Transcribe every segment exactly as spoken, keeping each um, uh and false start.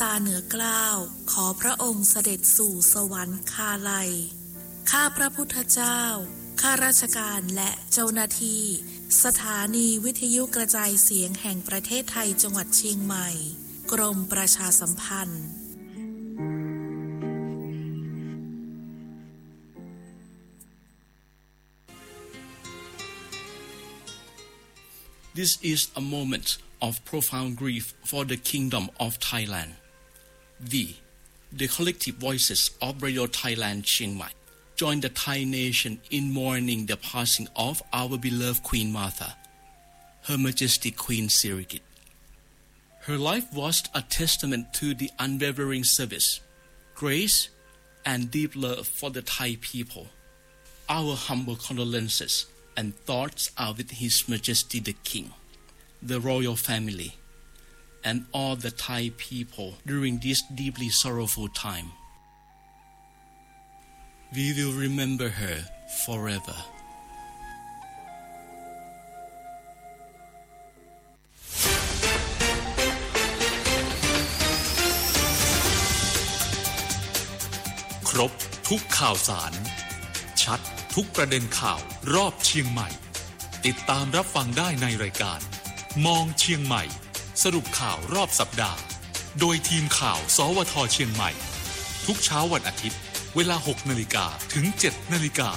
ตาเหนือเกล้าขอพระองค์เสด็จสู่สวรรคาลัยข้าพระพุทธเจ้าข้าราชการและเจ้าหน้าที่สถานีวิทยุกระจายเสียงแห่งประเทศไทยจังหวัดเชียงใหม่กรมประชาสัมพันธ์ This is a moment of profound grief for the Kingdom of Thailand. We, the collective voices of Radio Thailand Chiang Mai, join the Thai nation in mourning the passing of our beloved Queen Martha, Her Majesty Queen Sirikit. Her life was a testament to the unwavering service, grace, and deep love for the Thai people. Our humble condolences and thoughts are with His Majesty the King, the royal family, and all the Thai people during this deeply sorrowful time. We will remember her forever. ครบทุกข่าวสารชัดทุกประเด็นข่าวรอบเชียงใหม่ติดตามรับฟังได้ในรายการมองเชียงใหม่สรุปข่าวรอบสัปดาห์โดยทีมข่าวสวท.เชียงใหม่ทุกเช้าวันอาทิตย์เวลา หกนาฬิกา ถึง เจ็ดนาฬิกา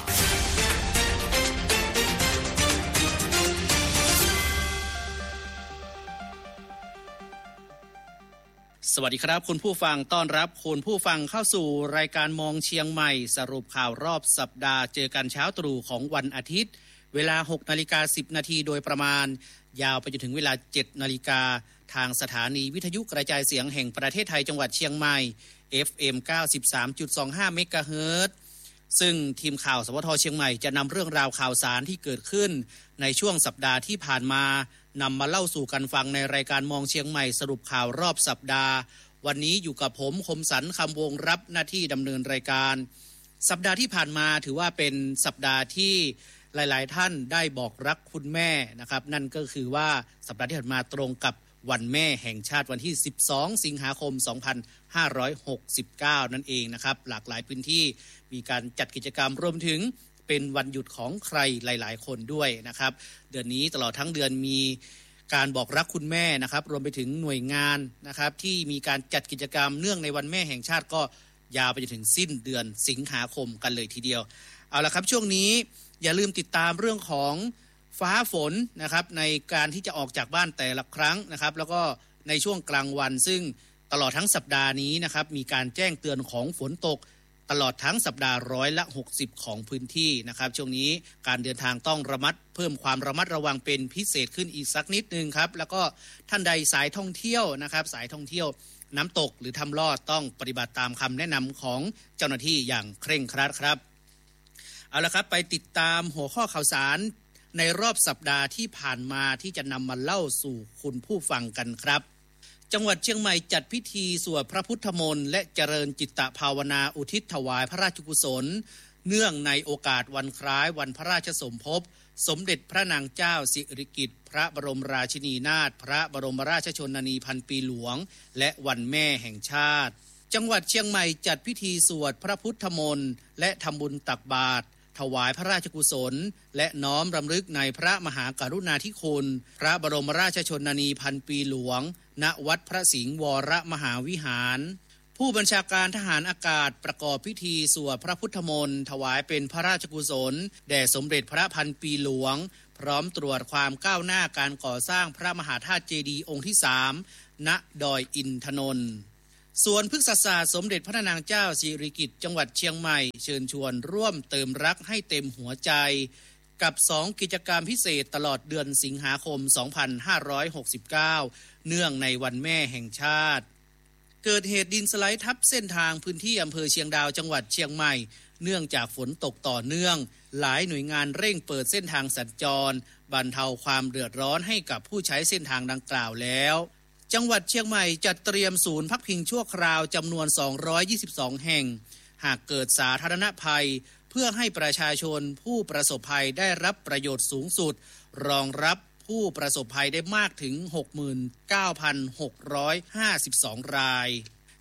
สวัสดีครับคุณผู้ฟังต้อนรับคุณผู้ฟังเข้าสู่รายการมองเชียงใหม่สรุปข่าวรอบสัปดาห์เจอกันเช้าตรู่ของวันอาทิตย์เวลา หกนาฬิกาสิบนาทีโดยประมาณยาวไปจนถึงเวลา เจ็ดนาฬิกาทางสถานีวิทยุกระจายเสียงแห่งประเทศไทยจังหวัดเชียงใหม่ เอฟ เอ็ม เก้าสิบสามจุดสองห้า เมกะเฮิรตซ์ซึ่งทีมข่าวสวท.เชียงใหม่จะนำเรื่องราวข่าวสารที่เกิดขึ้นในช่วงสัปดาห์ที่ผ่านมานำมาเล่าสู่กันฟังในรายการมองเชียงใหม่สรุปข่าวรอบสัปดาห์วันนี้อยู่กับผมคมสันต์คำวงรับหน้าที่ดำเนินรายการสัปดาห์ที่ผ่านมาถือว่าเป็นสัปดาห์ที่หลายๆท่านได้บอกรักคุณแม่นะครับนั่นก็คือว่าสัปดาห์ที่ผ่านมาตรงกับวันแม่แห่งชาติวันที่สิบสองสิงหาคมสองพันห้าร้อยหกสิบเก้านั่นเองนะครับหลากหลายพื้นที่มีการจัดกิจกรรมรวมถึงเป็นวันหยุดของใครหลายๆคนด้วยนะครับเดือนนี้ตลอดทั้งเดือนมีการบอกรักคุณแม่นะครับรวมไปถึงหน่วยงานนะครับที่มีการจัดกิจกรรมเนื่องในวันแม่แห่งชาติก็ยาวไปจนถึงสิ้นเดือนสิงหาคมกันเลยทีเดียวเอาละครับช่วงนี้อย่าลืมติดตามเรื่องของฟ้าฝนนะครับในการที่จะออกจากบ้านแต่ละครั้งนะครับแล้วก็ในช่วงกลางวันซึ่งตลอดทั้งสัปดาห์นี้นะครับมีการแจ้งเตือนของฝนตกตลอดทั้งสัปดาห์ร้อยละหกสิบของพื้นที่นะครับช่วงนี้การเดินทางต้องระมัดเพิ่มความระมัดระวังเป็นพิเศษขึ้นอีกสักนิดนึงครับแล้วก็ท่านใดสายท่องเที่ยวนะครับสายท่องเที่ยวน้ำตกหรือทำลอดต้องปฏิบัติตามคำแนะนำของเจ้าหน้าที่อย่างเคร่งครัดครับเอาละครับไปติดตามหัวข้อข่าวสารในรอบสัปดาห์ที่ผ่านมาที่จะนำมาเล่าสู่คุณผู้ฟังกันครับจังหวัดเชียงใหม่จัดพิธีสวดพระพุทธมนต์และเจริญจิตภาวนาอุทิศถวายพระราชกุศลเนื่องในโอกาสวันคล้ายวันพระราชสมภพสมเด็จพระนางเจ้าสิริกิติ์พระบรมราชินีนาถพระบรมราชชนนีพันปีหลวงและวันแม่แห่งชาติจังหวัดเชียงใหม่จัดพิธีสวดพระพุทธมนต์และทำบุญตักบาตรถวายพระราชกุศลและน้อมรำลึกในพระมหากรุณาธิคุณพระบรมราชชนนีพันปีหลวงณวัดพระสิงห์วรมหาวิหารผู้บัญชาการทหารอากาศประกอบพิธีสวดพระพุทธมนต์ถวายเป็นพระราชกุศลแด่สมเด็จพระพันปีหลวงพร้อมตรวจความก้าวหน้าการก่อสร้างพระมหาธาตุเจดีย์องค์ที่สามณดอยอินทนนท์ส่วนพฤกษศาสตร์สมเด็จพระนางเจ้าสิริกิติ์จังหวัดเชียงใหม่เชิญชวนร่วมเติมรักให้เต็มหัวใจกับสองกิจกรรมพิเศษตลอดเดือนสิงหาคมสองพันห้าร้อยหกสิบเก้าเนื่องในวันแม่แห่งชาติเกิดเหตุดินสไลด์ทับเส้นทางพื้นที่อำเภอเชียงดาวจังหวัดเชียงใหม่เนื่องจากฝนตกต่อเนื่องหลายหน่วยงานเร่งเปิดเส้นทางสัญจรบรรเทาความเดือดร้อนให้กับผู้ใช้เส้นทางดังกล่าวแล้วจังหวัดเชียงใหม่จัดเตรียมศูนย์พักพิงชั่วคราวจำนวนสองร้อยยี่สิบสองแห่งหากเกิดสาธารณภัยเพื่อให้ประชาชนผู้ประสบภัยได้รับประโยชน์สูงสุดรองรับผู้ประสบภัยได้มากถึง หกหมื่นเก้าพันหกร้อยห้าสิบสอง ราย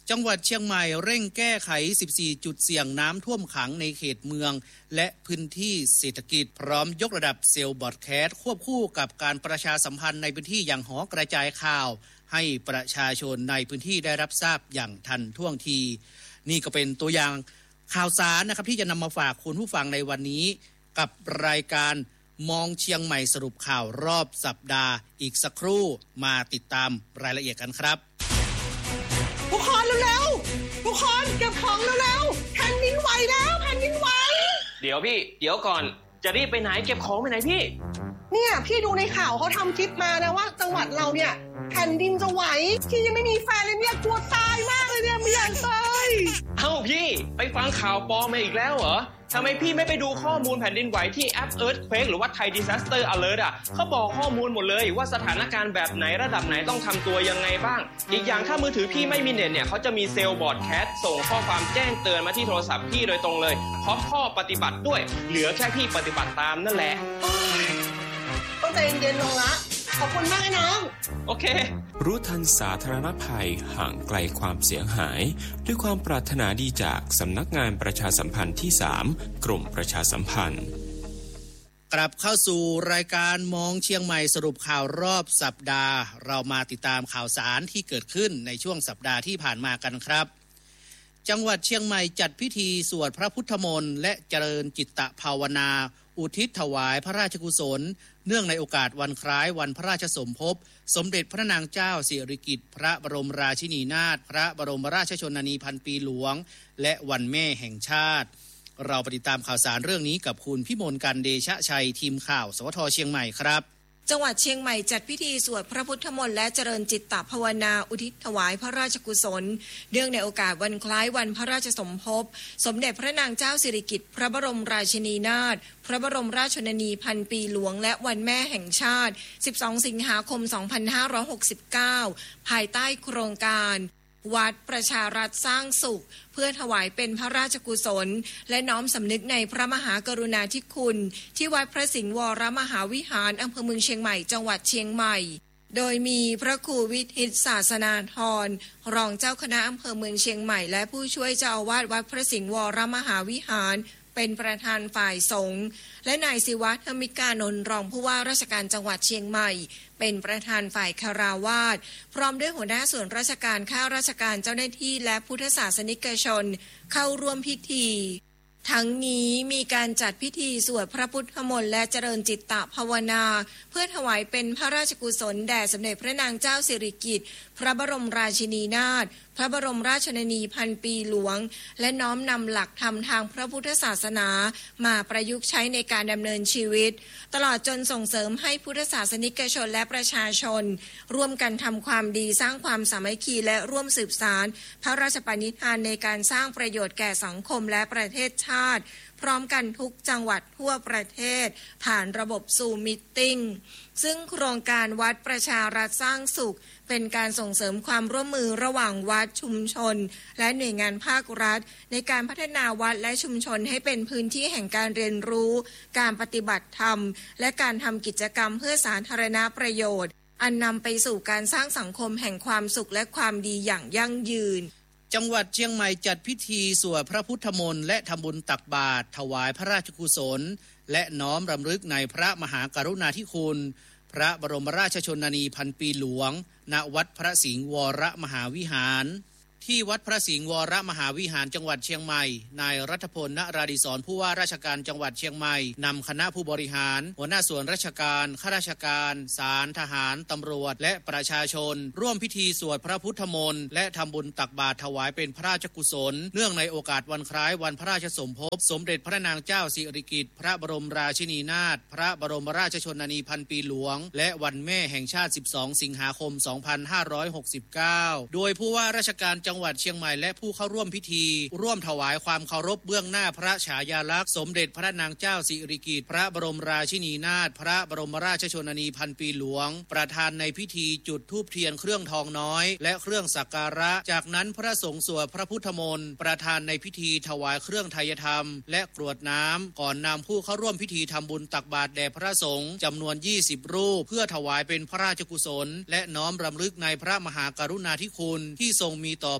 จังหวัดเชียงใหม่เร่งแก้ไขสิบสี่จุดเสี่ยงน้ำท่วมขังในเขตเมืองและพื้นที่เศรษฐกิจพร้อมยกระดับเซลล์บอดแคสต์ควบคู่กับการประชาสัมพันธ์ในพื้นที่อย่างหอกระจายข่าวให้ประชาชนในพื้นที่ได้รับทราบอย่างทันท่วงทีนี่ก็เป็นตัวอย่างข่าวสารนะครับที่จะนำมาฝากคุณผู้ฟังในวันนี้กับรายการมองเชียงใหม่สรุปข่าวรอบสัปดาห์อีกสักครู่มาติดตามรายละเอียดกันครับทุกคนเร็วๆทุกคนเก็บของเร็วๆแผ่นดินไหวแล้วแผ่นดินไหวเดี๋ยวพี่เดี๋ยวก่อนจะรีบไปไหนเก็บของไปไหนพี่เนี่ยพี่ดูในข่าวเขาทำคลิปมานะว่าจังหวัดเราเนี่ยแผ่นดินจะไหวพี่ยังไม่มีแฟนเลยเนี่ยกลัวตายมากเลยเนี่ยไม่อยากตายเอ้าพี่ไปฟังข่าวปลอมมาอีกแล้วเหรอทำไมพี่ไม่ไปดูข้อมูลแผ่นดินไหวที่แอป Earthquake หรือว่า Thai Disaster Alert อ่ะเขาบอกข้อมูลหมดเลยว่าสถานการณ์แบบไหนระดับไหนต้องทำตัวยังไงบ้างอีกอย่างถ้ามือถือพี่ไม่มีเน็ตเนี่ยเขาจะมีเซลล์บอร์ดแคสต์ส่งข้อความแจ้งเตือนมาที่โทรศัพท์พี่โดยตรงเลยพร้อมข้อปฏิบัติด้วยเหลือแค่พี่ปฏิบัติตามนั่นแหละต้องใจเย็นๆลงละขอบคุณมากนะน้องโอเครู้ทันสาธารณภัยห่างไกลความเสียหายด้วยความปรารถนาดีจากสำนักงานประชาสัมพันธ์ที่สามกรมประชาสัมพันธ์กลับเข้าสู่รายการมองเชียงใหม่สรุปข่าวรอบสัปดาห์เรามาติดตามข่าวสารที่เกิดขึ้นในช่วงสัปดาห์ที่ผ่านมากันครับจังหวัดเชียงใหม่จัดพิธีสวดพระพุทธมนต์และเจริญจิตตภาวนาอุทิศถวายพระราชกุศลเนื่องในโอกาสวันคล้ายวันพระราชสมภพสมเด็จพระนางเจ้าสิริกิติ์พระบรมราชินีนาถพระบรมราชชนนีพันปีหลวงและวันแม่แห่งชาติเราไปติดตามข่าวสารเรื่องนี้กับคุณพิมลกันเดชะชัยทีมข่าวสวทเชียงใหม่ครับจังหวัดเชียงใหม่จัดพิธีสวดพระพุทธมนต์และเจริญจิตตภาวนาอุทิศถวายพระราชกุศลเนื่องในโอกาสวันคล้ายวันพระราชสมภพสมเด็จพระนางเจ้าสิริกิติ์พระบรมราชินีนาถพระบรมราชชนนีพันปีหลวงและวันแม่แห่งชาติสิบสองสิงหาคมสองพันห้าร้อยหกสิบเก้าภายใต้โครงการวัดประชารัฐสร้างสุขเพื่อถวายเป็นพระราชกุศลและน้อมสำนึกในพระมหากรุณาธิคุณที่วัดพระสิงห์วรมหาวิหารอำเภอเมืองเชียงใหม่จังหวัดเชียงใหม่โดยมีพระครูวิทิตศาสนาธรรองเจ้าคณะอำเภอเมืองเชียงใหม่และผู้ช่วยเจ้าอาวาสวัดพระสิงห์วรมหาวิหารเป็นประธานฝ่ายสงฆ์และนายศิวัฒน์ธมิกานนท์รองผู้ว่าราชการจังหวัดเชียงใหม่เป็นประธานฝ่ายคาราวาสพร้อมด้วยหัวหน้าส่วนราชการข้าราชการเจ้าหน้าที่และพุทธศาสนิกชนเข้าร่วมพิธีทั้งนี้มีการจัดพิธีสวดพระพุทธมนต์และเจริญจิตตภาวนาเพื่อถวายเป็นพระราชกุศลแด่สมเด็จพระนางเจ้าสิริกิติ์พระบรมราชินีนาถพระบรมราชชนนีพันปีหลวงและน้อมนำหลักธรรมทางพระพุทธศาสนามาประยุกต์ใช้ในการดำเนินชีวิตตลอดจนส่งเสริมให้พุทธศาสนิกชนและประชาชนร่วมกันทำความดีสร้างความสามัคคีและร่วมสืบสานพระราชปณิธานในการสร้างประโยชน์แก่สังคมและประเทศชาติพร้อมกันทุกจังหวัดทั่วประเทศผ่านระบบซูมมิทติ้งซึ่งโครงการวัดประชารัฐสร้างสุขเป็นการส่งเสริมความร่วมมือระหว่างวัดชุมชนและหน่วยงานภาครัฐในการพัฒนาวัดและชุมชนให้เป็นพื้นที่แห่งการเรียนรู้การปฏิบัติธรรมและการทำกิจกรรมเพื่อสาธารณประโยชน์อันนำไปสู่การสร้างสังคมแห่งความสุขและความดีอย่างยั่งยืนจังหวัดเชียงใหม่จัดพิธีสวดพระพุทธมนต์และทำบุญตักบาตรถวายพระราชกุศลและน้อมรำลึกในพระมหากรุณาธิคุณพระบรมราชชนนีพันปีหลวงณวัดพระสิงห์วรมหาวิหารที่วัดพระสิงห์วรมหาวิหารจังหวัดเชียงใหม่นายรัฐพล ณราธิสรผู้ว่าราชการจังหวัดเชียงใหม่นำคณะผู้บริหารหัวหน้าส่วนราชการข้าราชการศาลทหารตำรวจและประชาชนร่วมพิธีสวดพระพุทธมนต์และทำบุญตักบาตรถวายเป็นพระราชกุศลเนื่องในโอกาสวันคล้ายวันพระราชสมภพสมเด็จพระนางเจ้าสิริกิติ์พระบรมราชินีนาถพระบรมราชชนนีพันปีหลวงและวันแม่แห่งชาติสิบสองสิงหาคมสองพันห้าร้อยหกสิบเก้าโดยผู้ว่าราชการจังหวัดเชียงใหม่และผู้เข้าร่วมพิธีร่วมถวายความเคารพเบื้องหน้าพระฉายาลักษณ์สมเด็จพระนางเจ้าสิริกิติ์พระบรมราชินีนาถพระบรมราชชนนีพันปีหลวงประธานในพิธีจุดธูปเทียนเครื่องทองน้อยและเครื่องสักการะจากนั้นพระสงฆ์สวดพระพุทธมนต์ประธานในพิธีถวายเครื่องไทยธรรมและกรวดน้ำก่อนนำผู้เข้าร่วมพิธีทำบุญตักบาตรแด่พระสงฆ์จำนวนยี่สิบรูปเพื่อถวายเป็นพระราชกุศลและน้อมรำลึกในพระมหากรุณาธิคุณที่ทรงมีต่อ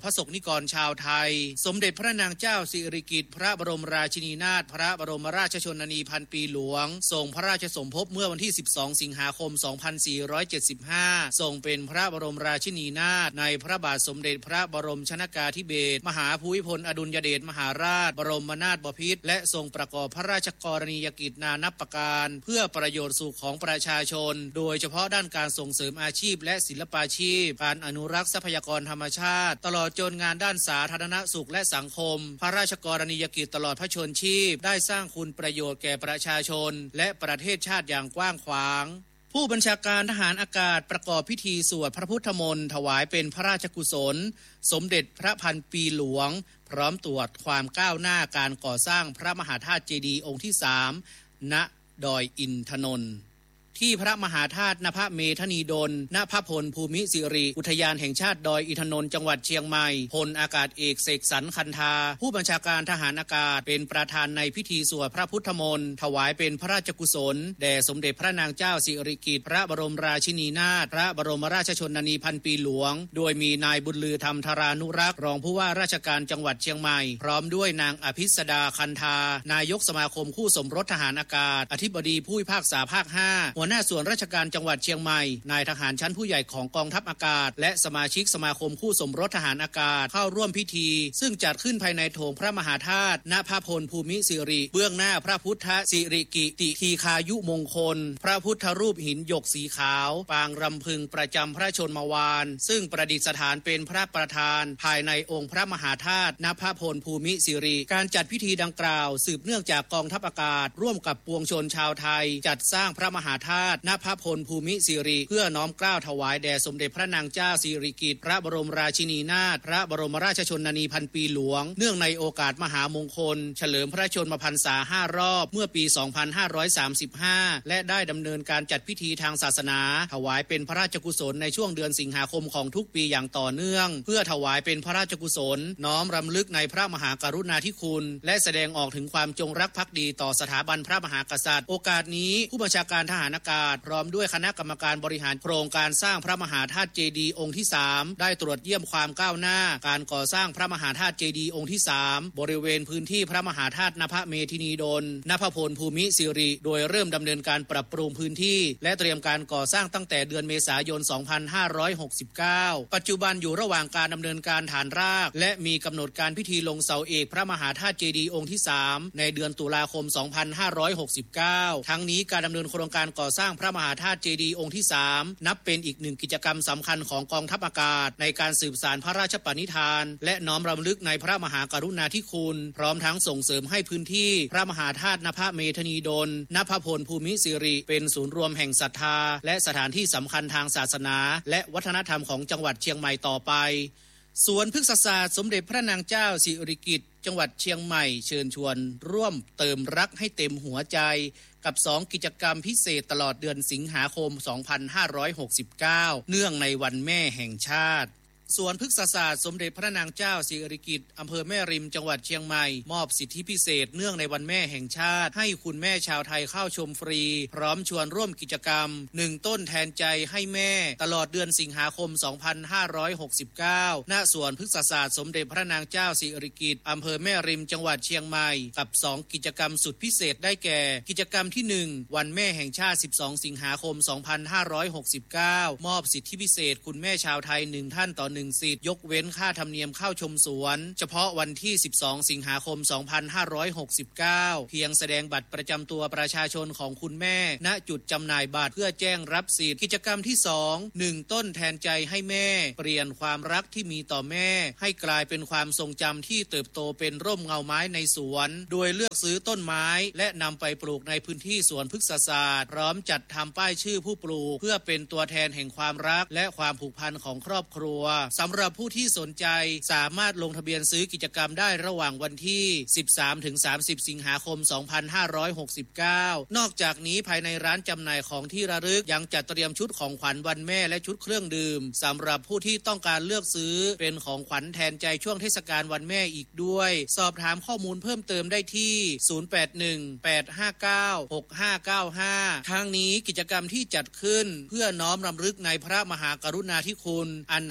พระสงฆ์นิกรชาวไทยสมเด็จพระนางเจ้าสิริกิติ์พระบรมราชินีนาถพระบรมราชชนนีพันปีหลวงทรงพระราชสมภพเมื่อวันที่สิบสองสิงหาคมสองพันสี่ร้อยเจ็ดสิบห้าทรงเป็นพระบรมราชินีนาถในพระบาทสมเด็จพระบรมชนกาธิเบศรมหาภูมิพลอดุลยเดชมหาราชบรมนาถบพิตรและทรงประกอบพระราชกรณียกิจนานับประการเพื่อประโยชน์สุขของประชาชนโดยเฉพาะด้านการส่งเสริมอาชีพและศิลปาชีพการอนุรักษ์ทรัพยากรธรรมชาติตลอดจนงานด้านสาธารณสุขและสังคมพระราชกรณียกิจตลอดพระชนชีพได้สร้างคุณประโยชน์แก่ประชาชนและประเทศชาติอย่างกว้างขวางผู้บัญชาการทหารอากาศประกอบพิธีสวดพระพุทธมนต์ถวายเป็นพระราชกุศลสมเด็จพระพันปีหลวงพร้อมตรวจความก้าวหน้าการก่อสร้างพระมหาธาตุเจดีย์องค์ที่สามณดอยอินทนนท์ที่พระมหาธาตุณพระเมธนีดลณพระพลภูมิสิริอุทยานแห่งชาติดอยอินทนนท์จังหวัดเชียงใหม่พลอากาศเอกเสกสรรคันธาผู้บัญชาการทหารอากาศเป็นประธานในพิธีสวดพระพุทธมนต์ถวายเป็นพระราชกุศลแด่สมเด็จพระนางเจ้าสิริกิติ์พระบรมราชินีนาถพระบรมราชชนนีพันปีหลวงโดยมีนายบุญลือธรรมธารานุรักษ์รองผู้ว่าราชการจังหวัดเชียงใหม่พร้อมด้วยนางอภิสดาคันธานายกสมาคมคู่สมรสทหารอากาศอธิบดีผู้พิพากษาภาคห้าหัวหน้าส่วนราชการจังหวัดเชียงใหม่นายทหารชั้นผู้ใหญ่ของกองทัพอากาศและสมาชิกสมาคมคู่สมรสทหารอากาศเข้าร่วมพิธีซึ่งจัดขึ้นภายในโถงพระมหาธาตุณพระพลภูมิสิริเบื้องหน้าพระพุทธสิริกิติทีคายุมงคลพระพุทธรูปหินหยกสีขาวปางรำพึงประจำพระชนมวาลซึ่งประดิษฐานเป็นพระประธานภายในองค์พระมหาธาตุณพระพลภูมิสิริการจัดพิธีดังกล่าวสืบเนื่องจากกองทัพอากาศร่วมกับปวงชนชาวไทยจัดสร้างพระมหาธาตุณพระพลภูมิสิริเพื่อน้อมเกล้าถวายแด่สมเด็จพระนางเจ้าสิริกิติ์พระบรมราชินีนาถพระบรมราชชนนีพันปีหลวงเนื่องในโอกาสมหามงคลเฉลิมพระชนมพรรษาห้ารอบเมื่อปีสองพันห้าร้อยสามสิบห้าและได้ดำเนินการจัดพิธีทางศาสนาถวายเป็นพระราชกุศลในช่วงเดือนสิงหาคมของทุกปีอย่างต่อเนื่องเพื่อถวายเป็นพระราชกุศลน้อมรำลึกในพระมหากรุณาธิคุณและแสดงออกถึงความจงรักภักดีต่อสถาบันพระมหากษัตริย์โอกาสนี้ผู้บัญชาการทหารอากาศพร้อมด้วยคณะกรรมการบริหารโครงการสร้างพระมหาธาตุเจดีย์องค์ที่สามได้ตรวจเยี่ยมความก้าวหน้าการก่อสร้างพระมหาธาตุเจดีย์องค์ที่สามบริเวณพื้นที่พระมหาธาตุณพระเมธินีดลณพระพลภูมิสิริโดยเริ่มดำเนินการปรับปรุงพื้นที่และเตรียมการก่อสร้างตั้งแต่เดือนเมษายนสองพันห้าร้อยหกสิบเก้าปัจจุบันอยู่ระหว่างการดำเนินการฐานรากและมีกำหนดการพิธีลงเสาเอกพระมหาธาตุเจดีย์องค์ที่สามในเดือนตุลาคมสองพันห้าร้อยหกสิบเก้าทั้งนี้การดำเนินโครงการก่อสร้างพระมหาธาตุเจดีย์องค์ที่สามนับเป็นอีกหนึ่งกิจกรรมสำคัญของกองทัพอากาศในการสืบสานพระราชปณิธานและน้อมรำลึกในพระมหากรุณาธิคุณพร้อมทั้งส่งเสริมให้พื้นที่พระมหาธาตุณพระเมธนีดลณพระพลภูมิสิริเป็นศูนย์รวมแห่งศรัทธาและสถานที่สำคัญทางศาสนาและวัฒนธรรมของจังหวัดเชียงใหม่ต่อไปสวนพฤกษศาสตร์สมเด็จพระนางเจ้าสิริกิติ์จังหวัดเชียงใหม่เชิญชวนร่วมเติมรักให้เต็มหัวใจกับสองกิจกรรมพิเศษตลอดเดือนสิงหาคมสองพันห้าร้อยหกสิบเก้าเนื่องในวันแม่แห่งชาติสวนพฤกษศาสตร์สมเด็จพระนางเจ้าสิริกิติ์อำเภอแม่ริมจังหวัดเชียงใหม่มอบสิทธิพิเศษเนื่องในวันแม่แห่งชาติให้คุณแม่ชาวไทยเข้าชมฟรีพร้อมชวนร่วมกิจกรรมหนึ่งต้นแทนใจให้แม่ตลอดเดือนสิงหาคมสองพันห้าร้อยหกสิบเก้าณสวนพฤกษศาสตร์สมเด็จพระนางเจ้าสิริกิติ์อำเภอแม่ริมจังหวัดเชียงใหม่กับสองกิจกรรมสุดพิเศษได้แก่กิจกรรมที่หนึ่งวันแม่แห่งชาติสิบสองสิงหาคมสองพันห้าร้อยหกสิบเก้ามอบสิทธิพิเศษคุณแม่ชาวไทยหนึ่งท่านต่อหนึ่งสิทธิ์ยกเว้นค่าธรรมเนียมเข้าชมสวนเฉพาะวันที่สิบสองสิงหาคมสองพันห้าร้อยหกสิบเก้าเพียงแสดงบัตรประจำตัวประชาชนของคุณแม่ณจุดจำหน่ายบัตรเพื่อแจ้งรับสิทธิ์กิจกรรมที่สอง หนึ่งต้นแทนใจให้แม่เปลี่ยนความรักที่มีต่อแม่ให้กลายเป็นความทรงจำที่เติบโตเป็นร่มเงาไม้ในสวนโดยเลือกซื้อต้นไม้และนำไปปลูกในพื้นที่สวนพฤกษศาสตร์พร้อมจัดทำป้ายชื่อผู้ปลูกเพื่อเป็นตัวแทนแห่งความรักและความผูกพันของครอบครัวสำหรับผู้ที่สนใจสามารถลงทะเบียนซื้อกิจกรรมได้ระหว่างวันที่ สิบสามถึงสามสิบ สิงหาคม สองพันห้าร้อยหกสิบเก้านอกจากนี้ภายในร้านจำหน่ายของที่ระลึกยังจัดเตรียมชุดของขวัญวันแม่และชุดเครื่องดื่มสำหรับผู้ที่ต้องการเลือกซื้อเป็นของขวัญแทนใจช่วงเทศกาลวันแม่อีกด้วยสอบถามข้อมูลเพิ่มเติมได้ที่ ศูนย์ แปด หนึ่ง แปด ห้า เก้า หก ห้า เก้า ห้าทางนี้กิจกรรมที่จัดขึ้นเพื่อน้อมรำลึกในพระมหากรุณาธิคุณอันหาที่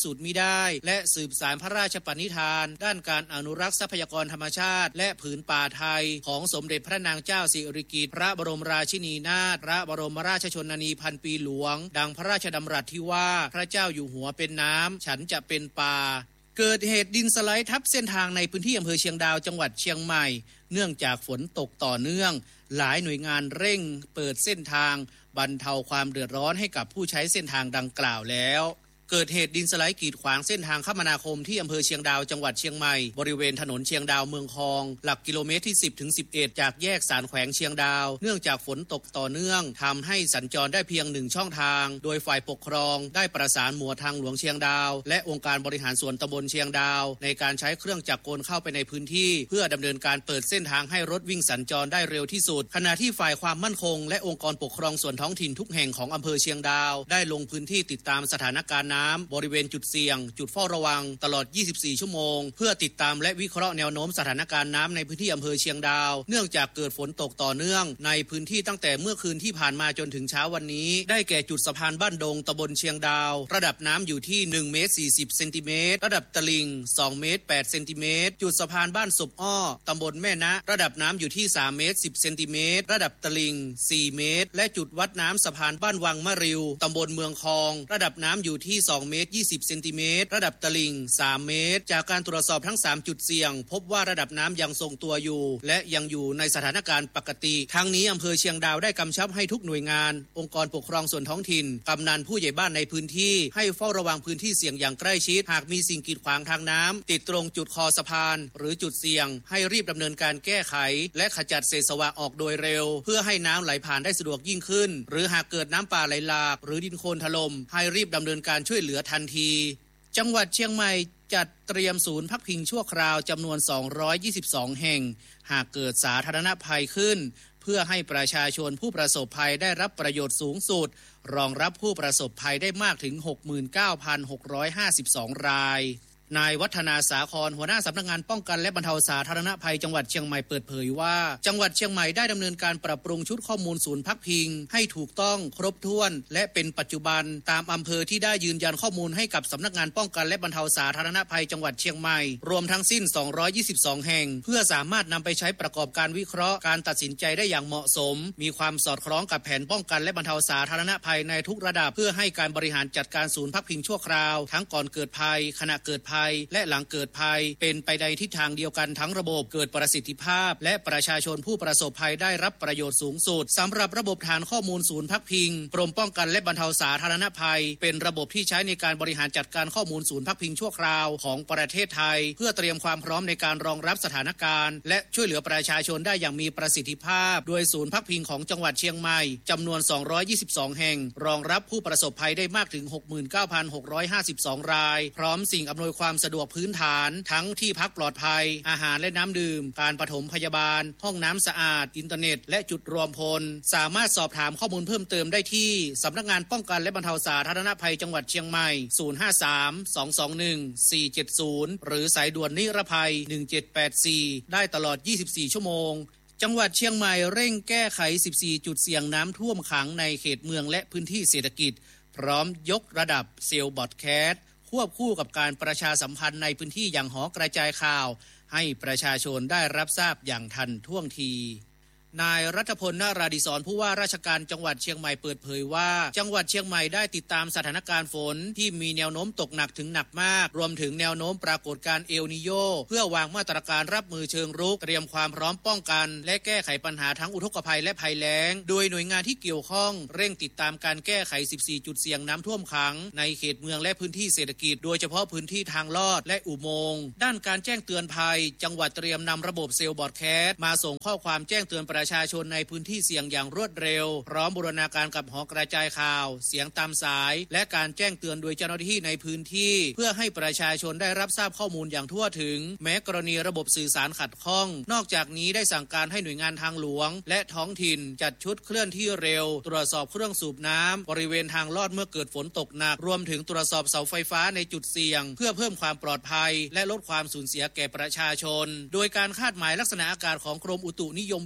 สูจน์มิได้และสืบสานพระราชปณิธานด้านการอนุรักษ์ทรัพยากรธรรมชาติและผืนป่าไทยของสมเด็จพระนางเจ้าสิริกิติ์พระบรมราชินีนาถพระบรมราชชนนีพันปีหลวงดังพระราชดำรัสที่ว่าพระเจ้าอยู่หัวเป็นน้ำฉันจะเป็นป่าเกิดเหตุดินสไลด์ทับเส้นทางในพื้นที่อำเภอเชียงดาวจังหวัดเชียงใหม่เนื่องจากฝนตกต่อเนื่องหลายหน่วยงานเร่งเปิดเส้นทางบรรเทาความเดือดร้อนให้กับผู้ใช้เส้นทางดังกล่าวแล้วเกิดเหตุดินสไลด์กีดขวางเส้นทางคมนาคมที่อำเภอเชียงดาวจังหวัดเชียงใหม่บริเวณถนนเชียงดาวเมืองคองหลักกิโลเมตรที่ สิบถึงสิบเอ็ด จากแยกสารแขวงเชียงดาวเนื่องจากฝนตกต่อเนื่องทำให้สัญจรได้เพียงหนึ่งช่องทางโดยฝ่ายปกครองได้ประสานหมวดทางหลวงเชียงดาวและองค์การบริหารส่วนตำบลเชียงดาวในการใช้เครื่องจักรกลเข้าไปในพื้นที่เพื่อดำเนินการเปิดเส้นทางให้รถวิ่งสัญจรได้เร็วที่สุดขณะที่ฝ่ายความมั่นคงและองค์กรปกครองส่วนท้องถิ่นทุกแห่งของอำเภอเชียงดาวได้ลงพื้นที่ติดตามสถานการณ์น้ำบริเวณจุดเสี่ยงจุดเฝ้าระวังตลอดยี่สิบสี่ชั่วโมงเพื่อติดตามและวิเคราะห์แนวโน้มสถานการณ์น้ำในพื้นที่อำเภอเชียงดาวเนื่องจากเกิดฝนตกต่อเนื่องในพื้นที่ตั้งแต่เมื่อคืนที่ผ่านมาจนถึงเช้าวันนี้ได้แก่จุดสะพานบ้านดงตำบลเชียงดาวระดับน้ำอยู่ที่หนึ่งเมตรสี่สิบเซนติเมตรระดับตลิ่งสองเมตรแปดเซนติเมตรจุดสะพานบ้านศพอ้อตำบลแม่นะระดับน้ำอยู่ที่สามเมตรสิบเซนติเมตรระดับตลิ่งสี่เมตรและจุดวัดน้ำสะพานบ้านวังมะริวตำบลเมืองคองระดับน้ำอยู่ที่สองเมตรยี่สิบเซนติเมตรระดับตลิ่งสามเมตรจากการตรวจสอบทั้งสามจุดเสี่ยงพบว่าระดับน้ำยังทรงตัวอยู่และยังอยู่ในสถานการณ์ปกติทั้งนี้อำเภอเชียงดาวได้กำชับให้ทุกหน่วยงานองค์กรปกครองส่วนท้องถิ่นกำนันผู้ใหญ่บ้านในพื้นที่ให้เฝ้าระวังพื้นที่เสี่ยงอย่างใกล้ชิดหากมีสิ่งกีดขวางทางน้ำติดตรงจุดคอสะพานหรือจุดเสี่ยงให้รีบดำเนินการแก้ไขและขจัดเศษสวะออกโดยเร็วเพื่อให้น้ำไหลผ่านได้สะดวกยิ่งขึ้นหรือหากเกิดน้ำป่าไหลหลากหรือดินโคลนถล่มให้รีบดำเนินการช่วยเหลือทันทีจังหวัดเชียงใหม่จัดเตรียมศูนย์พักพิงชั่วคราวจำนวนสองร้อยยี่สิบสองแห่งหากเกิดสาธารณภัยขึ้นเพื่อให้ประชาชนผู้ประสบภัยได้รับประโยชน์สูงสุดรองรับผู้ประสบภัยได้มากถึง หกหมื่นเก้าพันหกร้อยห้าสิบสอง รายนายวัฒนาสาครหัวหน้าสำนักงานป้องกันและบรรเทาสาธารณภัยจังหวัดเชียงใหม่เปิดเผยว่าจังหวัดเชียงใหม่ได้ดำเนินการปรับปรุงชุดข้อมูลศูนย์พักพิงให้ถูกต้องครบถ้วนและเป็นปัจจุบันตามอำเภอที่ได้ยืนยันข้อมูลให้กับสำนักงานป้องกันและบรรเทาสาธารณภัยจังหวัดเชียงใหม่รวมทั้งสิ้นสองร้อยยี่สิบสองแห่งเพื่อสามารถนำไปใช้ประกอบการวิเคราะห์การตัดสินใจได้อย่างเหมาะสมมีความสอดคล้องกับแผนป้องกันและบรรเทาสาธารณภัยในทุกระดับเพื่อให้การบริหารจัดการศูนย์พักพิงชั่วคราวทั้งก่อนเกิดภัยขณะเกิดภัยและหลังเกิดภัยเป็นไปในทิศทางเดียวกันทั้งระบบเกิดประสิทธิภาพและประชาชนผู้ประสบภัยได้รับประโยชน์สูงสุดสำหรับระบบฐานข้อมูลศูนย์พักพิงกรมป้องกันและบรรเทาสาธารณภัยเป็นระบบที่ใช้ในการบริหารจัดการข้อมูลศูนย์พักพิงชั่วคราวของประเทศไทยเพื่อเตรียมความพร้อมในการรองรับสถานการณ์และช่วยเหลือประชาชนได้อย่างมีประสิทธิภาพโดยศูนย์พักพิงของจังหวัดเชียงใหม่จำนวนสองร้อยยี่สิบสองแห่งรองรับผู้ประสบภัยได้มากถึง หกหมื่นเก้าพันหกร้อยห้าสิบสอง รายพร้อมสิ่งอำนวยความสะดวกพื้นฐานทั้งที่พักปลอดภัยอาหารและน้ำดื่มการปฐมพยาบาลห้องน้ำสะอาดอินเทอร์เน็ตและจุดรวมพลสามารถสอบถามข้อมูลเพิ่มเติมได้ที่สำนักงานป้องกันและบรรเทาสาธารณภัยจังหวัดเชียงใหม่ศูนย์ ห้า สาม สอง สอง หนึ่ง สี่ เจ็ด ศูนย์หรือสายด่วนนิรภัยหนึ่งเจ็ดแปดสี่ได้ตลอดยี่สิบสี่ชั่วโมงจังหวัดเชียงใหม่เร่งแก้ไขสิบสี่จุดเสี่ยงน้ำท่วมขังในเขตเมืองและพื้นที่เศรษฐกิจพร้อมยกระดับเซลล์บอดแคสต์ควบคู่กับการประชาสัมพันธ์ในพื้นที่อย่างหอกระจายข่าวให้ประชาชนได้รับทราบอย่างทันท่วงทีนายรัฐพล นาราดิศรผู้ว่าราชการจังหวัดเชียงใหม่เปิดเผยว่าจังหวัดเชียงใหม่ได้ติดตามสถานการณ์ฝนที่มีแนวโน้มตกหนักถึงหนักมากรวมถึงแนวโน้มปรากฏการณ์เอลนีโญเพื่อวางมาตรการรับมือเชิงรุกเตรียมความพร้อมป้องกันและแก้ไขปัญหาทั้งอุทกภัยและภัยแล้งโดยหน่วยงานที่เกี่ยวข้องเร่งติดตามการแก้ไขสิบสี่จุดเสี่ยงน้ำท่วมขังในเขตเมืองและพื้นที่เศรษฐกิจโดยเฉพาะพื้นที่ทางลอดและอุโมงค์ด้านการแจ้งเตือนภัยจังหวัดเตรียมนำระบบเซลล์บอดแคสต์มาส่งข้อความแจ้งเตือนประชาชนในพื้นที่เสี่ยงอย่างรวดเร็วพร้อมบูรณาการกับหอกระจายข่าวเสียงตามสายและการแจ้งเตือนโดยเจ้าหน้าที่ในพื้นที่เพื่อให้ประชาชนได้รับทราบข้อมูลอย่างทั่วถึงแม้กรณีระบบสื่อสารขัดข้องนอกจากนี้ได้สั่งการให้หน่วยงานทางหลวงและท้องถิ่นจัดชุดเคลื่อนที่เร็วตรวจสอบเครื่องสูบน้ำบริเวณทางลอดเมื่อเกิดฝนตกหนักรวมถึงตรวจสอบเสาไฟฟ้าในจุดเสี่ยงเพื่อเพิ่มความปลอดภัยและลดความสูญเสียแก่ประชาชนโดยการคาดหมายลักษณะอากาศของกรมอุตุนิยมวิทยา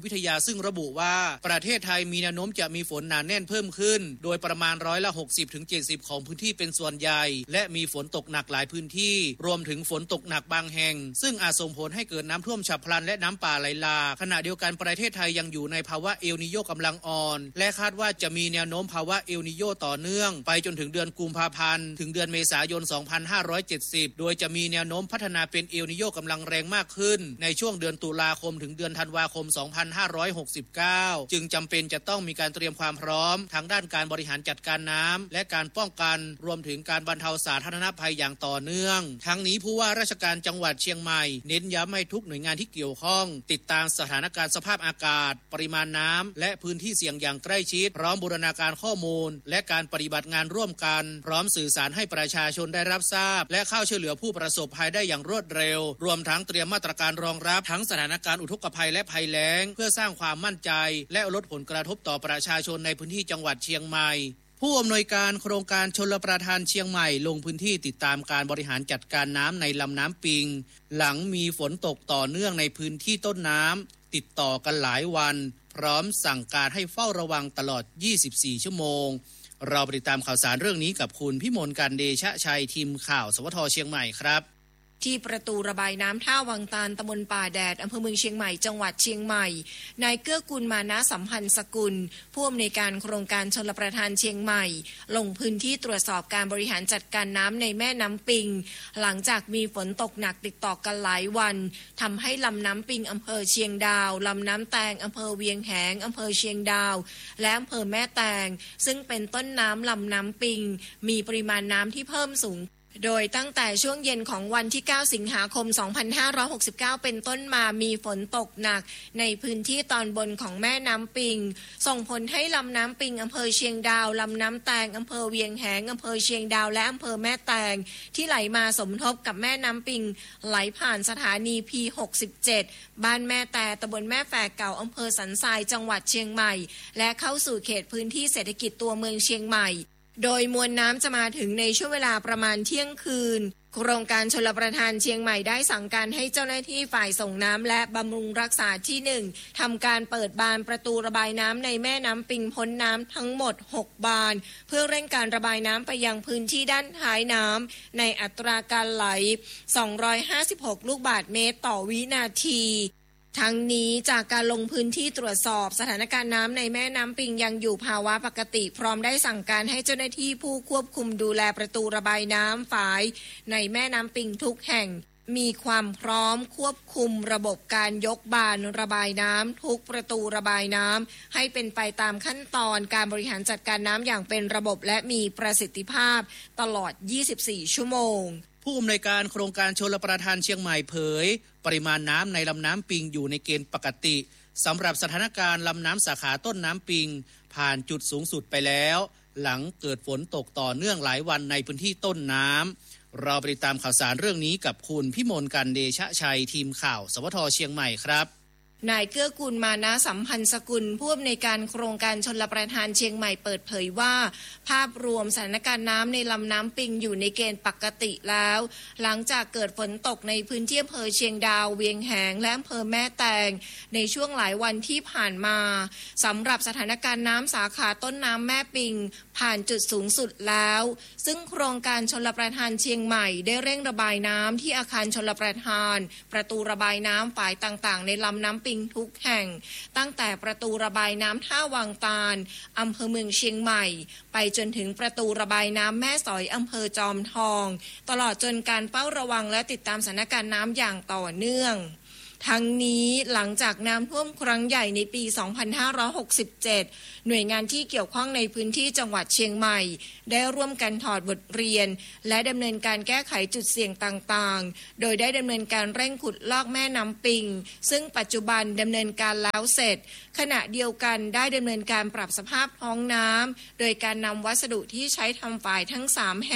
ซึ่งระบุว่าประเทศไทยมีแนวโน้มจะมีฝนหนาแน่นเพิ่มขึ้นโดยประมาณร้อยละ หกสิบถึงเจ็ดสิบ ของพื้นที่เป็นส่วนใหญ่และมีฝนตกหนักหลายพื้นที่รวมถึงฝนตกหนักบางแห่งซึ่งอาจส่งผลให้เกิดน้ำท่วมฉับพลันและน้ำป่าไหลหลากขณะเดียวกันประเทศไทยยังอยู่ในภาวะเอลนีโญกำลังอ่อนและคาดว่าจะมีแนวโน้มภาวะเอลนีโญต่อเนื่องไปจนถึงเดือนกุมภาพันธ์ถึงเดือนเมษายน สองพันห้าร้อยเจ็ดสิบ โดยจะมีแนวโน้มพัฒนาเป็นเอลนีโญกำลังแรงมากขึ้นในช่วงเดือนตุลาคมถึงเดือนธันวาคม สองพันห้าร้อยหกสิบเก้า จึงจำเป็นจะต้องมีการเตรียมความพร้อมทั้งด้านการบริหารจัดการน้ำและการป้องกันรวมถึงการบรรเทาสาธารณภัยอย่างต่อเนื่องทั้งนี้ผู้ว่าราชการจังหวัดเชียงใหม่เน้นย้ำให้ทุกหน่วยงานที่เกี่ยวข้องติดตามสถานการณ์สภาพอากาศปริมาณน้ำและพื้นที่เสี่ยงอย่างใกล้ชิดพร้อมบูรณาการข้อมูลและการปฏิบัติงานร่วมกันพร้อมสื่อสารให้ประชาชนได้รับทราบและเข้าช่วยเหลือผู้ประสบภัยได้อย่างรวดเร็วรวมทั้งเตรียมมาตรการรองรับทั้งสถานการณ์อุทกภัยและภัยแล้งเพื่อสร้างความมั่นใจและลดผลกระทบต่อประชาชนในพื้นที่จังหวัดเชียงใหม่ผู้อำนวยการโครงการชลประทานเชียงใหม่ลงพื้นที่ติดตามการบริหารจัดการน้ำในลำน้ำปิงหลังมีฝนตกต่อเนื่องในพื้นที่ต้นน้ำติดต่อกันหลายวันพร้อมสั่งการให้เฝ้าระวังตลอดยี่สิบสี่ชั่วโมงเราไปติดตามข่าวสารเรื่องนี้กับคุณพิมลการเดชะชัยทีมข่าวสวทเชียงใหม่ครับที่ประตูระบายน้ำท่าวังตาลตำบลป่าแดดอำเภอเมืองเชียงใหม่จังหวัดเชียงใหม่นายเกื้อกูลมานะสัมพันธ์สกุลผู้อำนวยการโครงการชลประทานเชียงใหม่ลงพื้นที่ตรวจสอบการบริหารจัดการน้ำในแม่น้ำปิงหลังจากมีฝนตกหนักติดต่อกันหลายวันทำให้ลำน้ำปิงอำเภอเชียงดาวลำน้ำแตงอำเภอเวียงแหงอำเภอเชียงดาวและอำเภอแม่แตงซึ่งเป็นต้นน้ำลำน้ำปิงมีปริมาณน้ำที่เพิ่มสูงโดยตั้งแต่ช่วงเย็นของวันที่เก้าสิงหาคมสองพันห้าร้อยหกสิบเก้าเป็นต้นมามีฝนตกหนักในพื้นที่ตอนบนของแม่น้ำปิงส่งผลให้ลำน้ำปิงอำเภอเชียงดาวลำน้ำแตงอำเภอเวียงแหงอำเภอเชียงดาวและอำเภอแม่แตงที่ไหลมาสมทบกับแม่น้ำปิงไหลผ่านสถานี พี หกสิบเจ็ด บ้านแม่แต่ตำบลแม่แฝกเก่าอำเภอสันทรายจังหวัดเชียงใหม่และเข้าสู่เขตพื้นที่เศรษฐกิจตัวเมืองเชียงใหม่โดยมวลน้ำจะมาถึงในช่วงเวลาประมาณเที่ยงคืนโครงการชลประทานเชียงใหม่ได้สั่งการให้เจ้าหน้าที่ฝ่ายส่งน้ำและบำรุงรักษาที่หนึ่งทำการเปิดบานประตูระบายน้ำในแม่น้ำปิงพ้นน้ำทั้งหมดหกบานเพื่อเร่งการระบายน้ำไปยังพื้นที่ด้านท้ายน้ำในอัตราการไหลสองร้อยห้าสิบหกลูกบาศก์เมตรต่อวินาทีทั้งนี้จากการลงพื้นที่ตรวจสอบสถานการณ์น้ำในแม่น้ำปิงยังอยู่ภาวะปกติพร้อมได้สั่งการให้เจ้าหน้าที่ผู้ควบคุมดูแลประตูระบายน้ำฝายในแม่น้ำปิงทุกแห่งมีความพร้อมควบคุมระบบการยกบานระบายน้ำทุกประตูระบายน้ำให้เป็นไปตามขั้นตอนการบริหารจัดการน้ำอย่างเป็นระบบและมีประสิทธิภาพตลอดยี่สิบสี่ชั่วโมงผู้อำนวยการโครงการชลประทานเชียงใหม่เผยปริมาณน้ำในลำน้ำปิงอยู่ในเกณฑ์ปกติสำหรับสถานการณ์ลำน้ำสาขาต้นน้ำปิงผ่านจุดสูงสุดไปแล้วหลังเกิดฝนตกต่อเนื่องหลายวันในพื้นที่ต้นน้ำเราไปติดตามข่าวสารเรื่องนี้กับคุณพิมลกันเดชะชัยทีมข่าวสวทเชียงใหม่ครับนายเกื้อกูลมานะสัมพันธ์สกุลผู้อำนวยการโครงการชลประทานเชียงใหม่เปิดเผยว่าภาพรวมสถานการณ์น้ำในลำน้ำปิงอยู่ในเกณฑ์ปกติแล้วหลังจากเกิดฝนตกในพื้นที่อำเภอเชียงดาวเวียงแหงและอำเภอแม่แตงในช่วงหลายวันที่ผ่านมาสำหรับสถานการณ์น้ำสาขาต้นน้ำแม่ปิงผ่านจุดสูงสุดแล้วซึ่งโครงการชลประทานเชียงใหม่ได้เร่งระบายน้ำที่อาคารชลประทานประตูระบายน้ำฝ่ายต่างๆในลำน้ำปิงทุกแห่งตั้งแต่ประตูระบายน้ำท่าวังตาลอำเภอเมืองเชียงใหม่ไปจนถึงประตูระบายน้ำแม่สอยอำเภอจอมทองตลอดจนการเฝ้าระวังและติดตามสถานการณ์น้ำอย่างต่อเนื่องทั้งนี้หลังจากน้ำท่วมครั้งใหญ่ในปี สองพันห้าร้อยหกสิบเจ็ด หน่วยงานที่เกี่ยวข้องในพื้นที่จังหวัดเชียงใหม่ได้ร่วมกันถอดบทเรียนและดำเนินการแก้ไขจุดเสี่ยงต่างๆโดยได้ดำเนินการเร่งขุดลอกแม่น้ำปิงซึ่งปัจจุบันดำเนินการแล้วเสร็จขณะเดียวกันได้ดำเนินการปรับสภาพท้องน้ำโดยการนำวัสดุที่ใช้ทำฝายทั้งสามแห่ง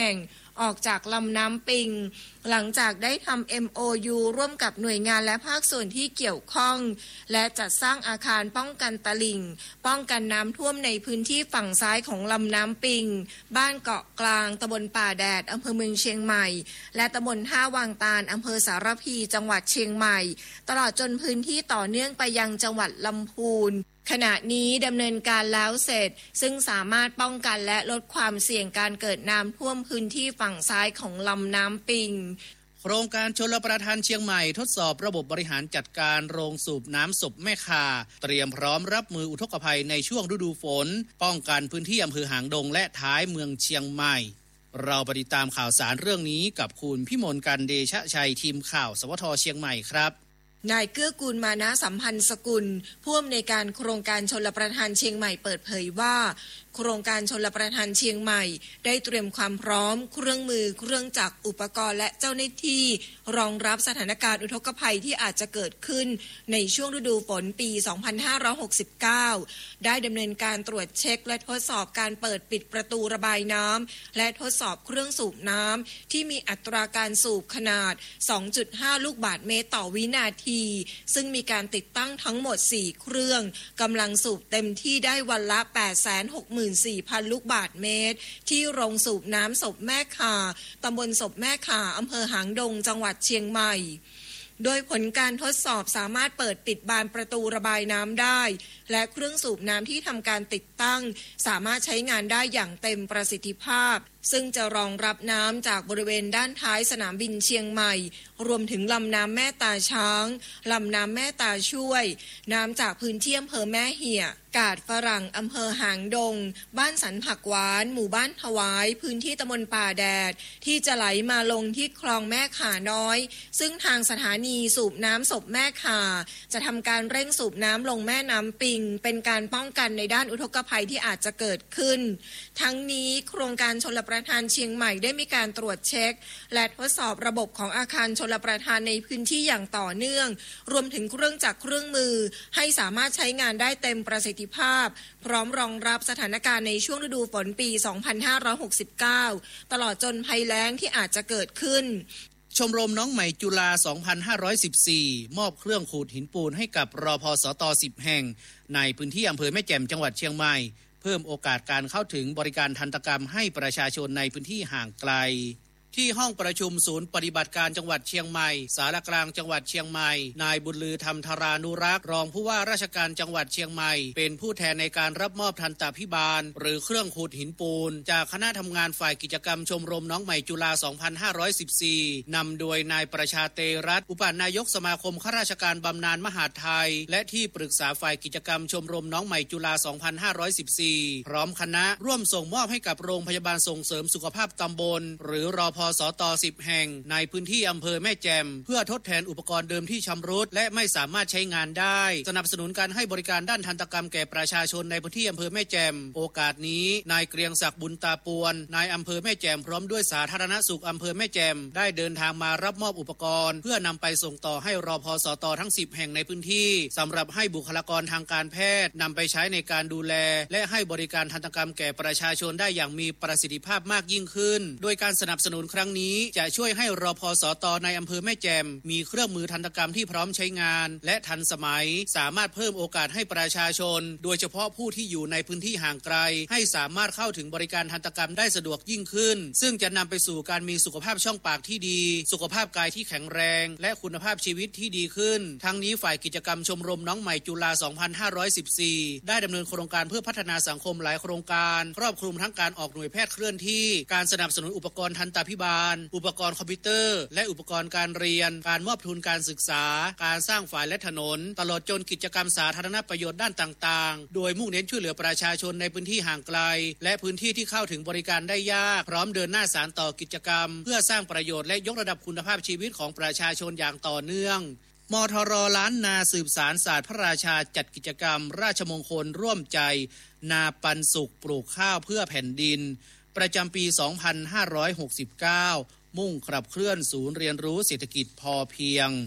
ออกจากลำน้ำปิงหลังจากได้ทำ เอ็ม โอ ยู ร่วมกับหน่วยงานและภาคส่วนที่เกี่ยวข้องและจัดสร้างอาคารป้องกันตลิ่งป้องกันน้ำท่วมในพื้นที่ฝั่งซ้ายของลำน้ำปิงบ้านเกาะกลางตำบลป่าแดดอำเภอเมืองเชียงใหม่และตำบลท่าวางตาลอำเภอสารพีจังหวัดเชียงใหม่ตลอดจนพื้นที่ต่อเนื่องไปยังจังหวัดลำพูนขณะนี้ดำเนินการแล้วเสร็จซึ่งสามารถป้องกันและลดความเสี่ยงการเกิดน้ำท่วมพื้นที่ฝั่งซ้ายของลำน้ำปิงโครงการชลประทานเชียงใหม่ทดสอบระบบบริหารจัดการโรงสูบน้ำศพแม่คาเตรียมพร้อมรับมืออุทกภัยในช่วงฤดูฝนป้องกันพื้นที่อำเภอหางดงและท้ายเมืองเชียงใหม่เราไปติดตามข่าวสารเรื่องนี้กับคุณพิมลกันเดชะชัยทีมข่าวสวทเชียงใหม่ครับนายเกื้อกูลมานะสัมพันธ์สกุลผู้อำนวยการโครงการชลประทานเชียงใหม่เปิดเผยว่าโครงการชลประทานเชียงใหม่ได้เตรียมความพร้อมเครื่องมือเครื่องจักรอุปกรณ์และเจ้าหน้าที่รองรับสถานการณ์อุทกภัยที่อาจจะเกิดขึ้นในช่วงฤดูฝนปี สองพันห้าร้อยหกสิบเก้า ได้ดำเนินการตรวจเช็คและทดสอบการเปิดปิดประตูระบายน้ำและทดสอบเครื่องสูบน้ำที่มีอัตราการสูบขนาด สองจุดห้า ลูกบาศก์เมตรต่อวินาทีซึ่งมีการติดตั้งทั้งหมดสี่เครื่องกำลังสูบเต็มที่ได้วันละ แปดแสนหกหมื่นสี่พัน ลูกบาศก์เมตรที่โรงสูบน้ำศพแม่ข่าตำบลศพแม่ข่าอำเภอหางดงจังหวัดเชียงใหม่โดยผลการทดสอบสามารถเปิดปิดบานประตูระบายน้ำได้และเครื่องสูบน้ำที่ทำการติดตั้งสามารถใช้งานได้อย่างเต็มประสิทธิภาพซึ่งจะรองรับน้ำจากบริเวณด้านท้ายสนามบินเชียงใหม่รวมถึงลำน้ำแม่ตาช้างลำน้ำแม่ตาช่วยน้ำจากพื้นที่อำเภอแม่เหี่ยกาดฝรั่งอำเภอหางดงบ้านสันผักหวานหมู่บ้านถวายพื้นที่ตำบลป่าแดดที่จะไหลมาลงที่คลองแม่ข่าน้อยซึ่งทางสถานีสูบน้ำศพแม่ข่าจะทำการเร่งสูบน้ำลงแม่น้ำปิงเป็นการป้องกันในด้านอุทกภัยที่อาจจะเกิดขึ้นทั้งนี้โครงการชลประทานเชียงใหม่ได้มีการตรวจเช็คและทดสอบระบบของอาคารชลประทานในพื้นที่อย่างต่อเนื่องรวมถึงเครื่องจักรเครื่องมือให้สามารถใช้งานได้เต็มประสิทธิภาพพร้อมรองรับสถานการณ์ในช่วงฤดูฝนปี สองพันห้าร้อยหกสิบเก้า ตลอดจนภัยแล้งที่อาจจะเกิดขึ้นชมรมน้องใหม่จุฬา สองพันห้าร้อยสิบสี่ มอบเครื่องขูดหินปูนให้กับรพสต สิบ แห่งในพื้นที่อำเภอแม่แจ่มจังหวัดเชียงใหม่เพิ่มโอกาสการเข้าถึงบริการทันตกรรมให้ประชาชนในพื้นที่ห่างไกลที่ห้องประชุมศูนย์ปฏิบัติการจังหวัดเชียงใหม่สารกลางจังหวัดเชียงใหม่นายบุญลือธรรมธารานุรักษ์รองผู้ว่าราชการจังหวัดเชียงใหม่เป็นผู้แทนในการรับมอบทันตภิบาลหรือเครื่องขูดหินปูนจากคณะทำงานฝ่ายกิจกรรมชมรมน้องใหม่จุฬา สองพันห้าร้อยสิบสี่ นำโดยนายประชาเตรัตน์อุปนายกสมาคมข้าราชการบำนาญมหาดไทยและที่ปรึกษาฝ่ายกิจกรรมชมรมน้องใหม่จุฬา สองพันห้าร้อยสิบสี่ พร้อมคณะร่วมส่งมอบให้กับโรงพยาบาลส่งเสริมสุขภาพตำบลหรือรพสต สิบแห่งในพื้นที่อำเภอแม่แจ่มเพื่อทดแทนอุปกรณ์เดิมที่ชำรุดและไม่สามารถใช้งานได้สนับสนุนการให้บริการด้านทันตกรรมแก่ประชาชนในพื้นที่อำเภอแม่แจ่มโอกาสนี้นายเกรียงศักดิ์บุญตาปวนนายอำเภอแม่แจ่มพร้อมด้วยสาธารณสุขอำเภอแม่แจ่มได้เดินทางมารับมอบอุปกรณ์เพื่อนำไปส่งต่อให้รพสตทั้งสิบแห่งในพื้นที่สำหรับให้บุคลากรทางการแพทย์นำไปใช้ในการดูแลและให้บริการทันตกรรมแก่ประชาชนได้อย่างมีประสิทธิภาพมากยิ่งขึ้นโดยการสนับสนุนครั้งนี้จะช่วยให้รพสตในอำเภอแม่แจ่มมีเครื่องมือทันตกรรมที่พร้อมใช้งานและทันสมัยสามารถเพิ่มโอกาสให้ประชาชนโดยเฉพาะผู้ที่อยู่ในพื้นที่ห่างไกลให้สามารถเข้าถึงบริการทันตกรรมได้สะดวกยิ่งขึ้นซึ่งจะนำไปสู่การมีสุขภาพช่องปากที่ดีสุขภาพกายที่แข็งแรงและคุณภาพชีวิตที่ดีขึ้นทั้งนี้ฝ่ายกิจกรรมชมรมน้องใหม่จุฬา สองพันห้าร้อยสิบสี่ ได้ดำเนินโครงการเพื่อพัฒนาสังคมหลายโครงการครอบคลุมทั้งการออกหน่วยแพทย์เคลื่อนที่การสนับสนุนอุปกรณ์ทันตภิบาลอุปกรณ์คอมพิวเตอร์และอุปกรณ์การเรียนการมอบทุนการศึกษาการสร้างฝ่ายและถนนตลอดจนกิจกรรมสาธารณประโยชน์ด้านต่างๆโดยมุ่งเน้นช่วยเหลือประชาชนในพื้นที่ห่างไกลและพื้นที่ที่เข้าถึงบริการได้ยากพร้อมเดินหน้าสานต่อกิจกรรมเพื่อสร้างประโยชน์และยกระดับคุณภาพชีวิตของประชาชนอย่างต่อเนื่องมทร.ล้านนาสืบสารศาสตร์พระราชาจัดกิจกรรมราชมงคลร่วมใจนาปันสุขปลูกข้าวเพื่อแผ่นดินประจำปี สองพันห้าร้อยหกสิบเก้า มุ่งขับเคลื่อนศูนย์เรียนรู้เศรษฐกิจพอเพียง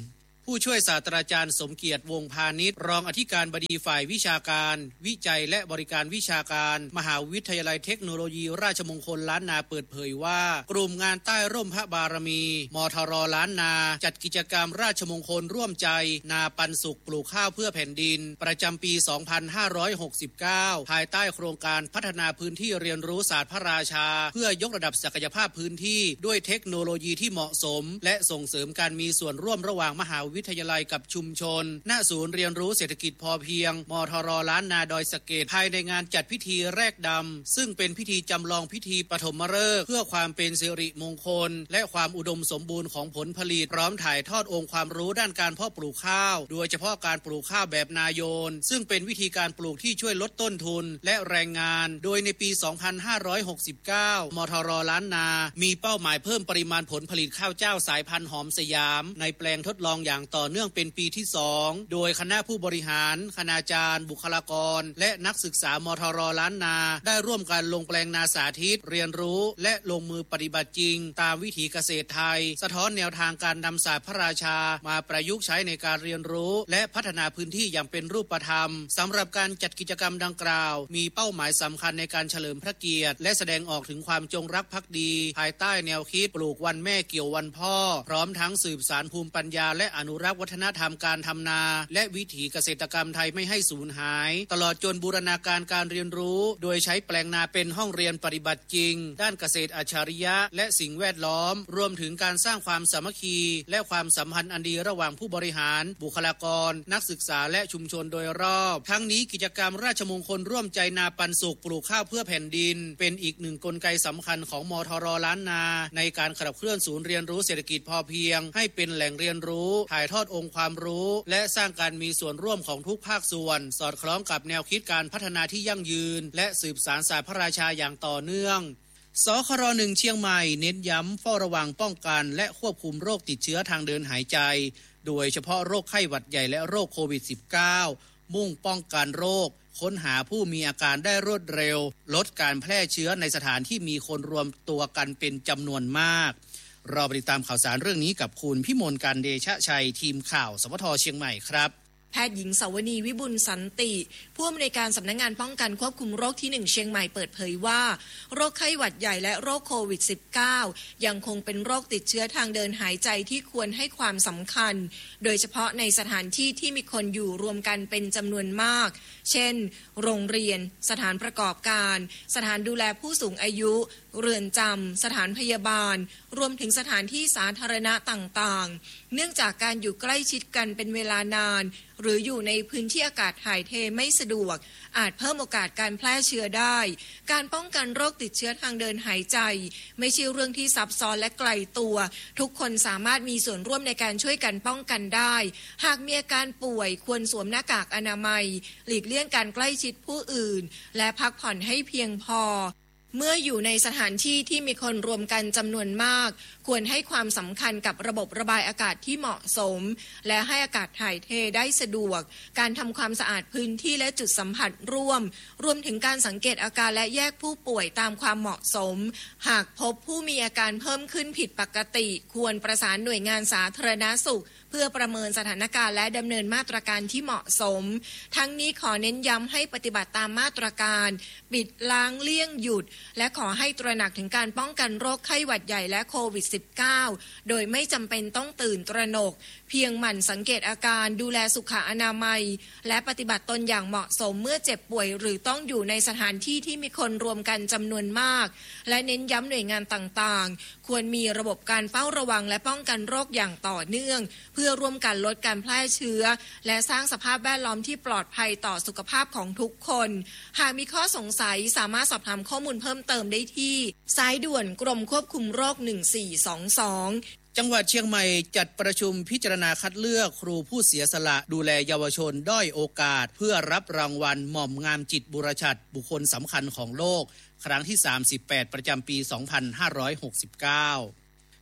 ผู้ช่วยศาสตราจารย์สมเกียรติวงพาณิชย์รองอธิการบดีฝ่ายวิชาการวิจัยและบริการวิชาการมหาวิทยาลัยเทคโนโลยีราชมงคลล้านนาเปิดเผยว่ากลุ่มงานใต้ร่มพระบารมีมทรล้านนาจัดกิจกรรมราชมงคลร่วมใจนาปันสุขปลูกข้าวเพื่อแผ่นดินประจำปี สองพันห้าร้อยหกสิบเก้า ภายใต้โครงการพัฒนาพื้นที่เรียนรู้ศาสตร์พระราชาเพื่อยกระดับศักยภาพพื้นที่ด้วยเทคโนโลยีที่เหมาะสมและส่งเสริมการมีส่วนร่วมระหว่างมหาวิทยาลัยกับชุมชนณศูนย์เรียนรู้เศรษฐกิจพอเพียงมทรล้านนาดอยสะเก็ดภายในงานจัดพิธีแรกดำซึ่งเป็นพิธีจำลองพิธีปฐมฤกษ์เพื่อความเป็นสิริมงคลและความอุดมสมบูรณ์ของผลผลิตพร้อมถ่ายทอดองค์ความรู้ด้านการเพาะปลูกข้าวโดยเฉพาะการปลูกข้าวแบบนาโยนซึ่งเป็นวิธีการปลูกที่ช่วยลดต้นทุนและแรงงานโดยในปี สองพันห้าร้อยหกสิบเก้า มทรล้านนามีเป้าหมายเพิ่มปริมาณผลผลิตข้าวเจ้าสายพันธุ์หอมสยามในแปลงทดลองอย่างต่อเนื่องเป็นปีที่สองโดยคณะผู้บริหารคณาจารย์บุคลากรและนักศึกษามทรล้านนาได้ร่วมกันลงแปลงนาสาธิตเรียนรู้และลงมือปฏิบัติจริงตามวิถีเกษตรไทยสะท้อนแนวทางการนำศาสตร์พระราชามาประยุกต์ใช้ในการเรียนรู้และพัฒนาพื้นที่อย่างเป็นรูปธรรมสำหรับการจัดกิจกรรมดังกล่าวมีเป้าหมายสำคัญในการเฉลิมพระเกียรติและแสดงออกถึงความจงรักภักดีภายใต้แนวคิดปลูกวันแม่เกี่ยววันพ่อพร้อมทั้งสืบสานภูมิปัญญาและอนุรักษ์วัฒนธรรมการทำนาและวิถีเกษตรกรรมไทยไม่ให้สูญหายตลอดจนบูรณาการการเรียนรู้โดยใช้แปลงนาเป็นห้องเรียนปฏิบัติจริงด้านเกษตรอัจฉริยะและสิ่งแวดล้อมรวมถึงการสร้างความสามัคคีและความสัมพันธ์อันดีระหว่างผู้บริหารบุคลากรนักศึกษาและชุมชนโดยรอบทั้งนี้กิจกรรมราชมงคลร่วมใจนาปันสุขปลูกข้าวเพื่อแผ่นดินเป็นอีกหนึ่งกลไกสำคัญของมทรล้านนาในการขับเคลื่อนศูนย์เรียนรู้เศรษฐกิจพอเพียงให้เป็นแหล่งเรียนรู้ถ่ายทอดองค์ความรู้และสร้างการมีส่วนร่วมของทุกภาคส่วนสอดคล้องกับแนวคิดการพัฒนาที่ยั่งยืนและสืบสานศาสตร์พระราชาอย่างต่อเนื่องสครหนึ่งเชียงใหม่เน้นย้ำเฝ้าระวังป้องกันและควบคุมโรคติดเชื้อทางเดินหายใจโดยเฉพาะโรคไข้หวัดใหญ่และโรคโควิด สิบเก้า มุ่งป้องกันโรคค้นหาผู้มีอาการได้รวดเร็วลดการแพร่เชื้อในสถานที่มีคนรวมตัวกันเป็นจำนวนมากเราไปติดตามข่าวสารเรื่องนี้กับคุณพิมลการเดชะชัยทีมข่าวสวทเชียงใหม่ครับแพทย์หญิงสาวนีวิบุลสันติผู้อำนวยการสำนักงานป้องกันควบคุมโรคที่หนึ่งเชียงใหม่เปิดเผยว่าโรคไข้หวัดใหญ่และโรคโควิด สิบเก้า ยังคงเป็นโรคติดเชื้อทางเดินหายใจที่ควรให้ความสำคัญโดยเฉพาะในสถานที่ที่มีคนอยู่รวมกันเป็นจำนวนมากเช่นโรงเรียนสถานประกอบการสถานดูแลผู้สูงอายุเรือนจำสถานพยาบาลรวมถึงสถานที่สาธารณะต่างๆเนื่องจากการอยู่ใกล้ชิดกันเป็นเวลานานหรืออยู่ในพื้นที่อากาศถ่ายเทไม่สะดวกอาจเพิ่มโอกาสการแพร่เชื้อได้การป้องกันโรคติดเชื้อทางเดินหายใจไม่ใช่เรื่องที่ซับซ้อนและไกลตัวทุกคนสามารถมีส่วนร่วมในการช่วยกันป้องกันได้หากมีอาการป่วยควรสวมหน้ากากอนามัยหลีกเลี่ยงการใกล้ชิดผู้อื่นและพักผ่อนให้เพียงพอเมื่ออยู่ในสถานที่ที่มีคนรวมกันจำนวนมากควรให้ความสำคัญกับระบบระบายอากาศที่เหมาะสมและให้อากาศถ่ายเทได้สะดวกการทำความสะอาดพื้นที่และจุดสัมผัสร่วมรวมถึงการสังเกตอาการและแยกผู้ป่วยตามความเหมาะสมหากพบผู้มีอาการเพิ่มขึ้นผิดปกติควรประสานหน่วยงานสาธารณสุขเพื่อประเมินสถานการณ์และดำเนินมาตรการที่เหมาะสมทั้งนี้ขอเน้นย้ำให้ปฏิบัติตามมาตรการปิดล้างเลี่ยงหยุดและขอให้ตระหนักถึงการป้องกันโรคไข้หวัดใหญ่และโควิด สิบเก้า โดยไม่จำเป็นต้องตื่นตระหนกเพียงหมั่นสังเกตอาการดูแลสุขอนามัยและปฏิบัติตนอย่างเหมาะสมเมื่อเจ็บป่วยหรือต้องอยู่ในสถานที่ที่มีคนรวมกันจำนวนมากและเน้นย้ำหน่วยงานต่างๆควรมีระบบการเฝ้าระวังและป้องกันโรคอย่างต่อเนื่องเพื่อร่วมกันลดการแพร่เชื้อและสร้างสภาพแวดล้อมที่ปลอดภัยต่อสุขภาพของทุกคนหากมีข้อสงสัยสามารถสอบถามข้อมูลเพิ่มเติมได้ที่สายด่วนกรมควบคุมโรคหนึ่งสี่สองสองจังหวัดเชียงใหม่จัดประชุมพิจารณาคัดเลือกครูผู้เสียสละดูแลเยาวชนด้อยโอกาสเพื่อรับรางวัลหม่อมงามจิตบุรชัดบุคคลสำคัญของโลกครั้งที่สามสิบแปดประจำปีสองพันห้าร้อยหกสิบเก้า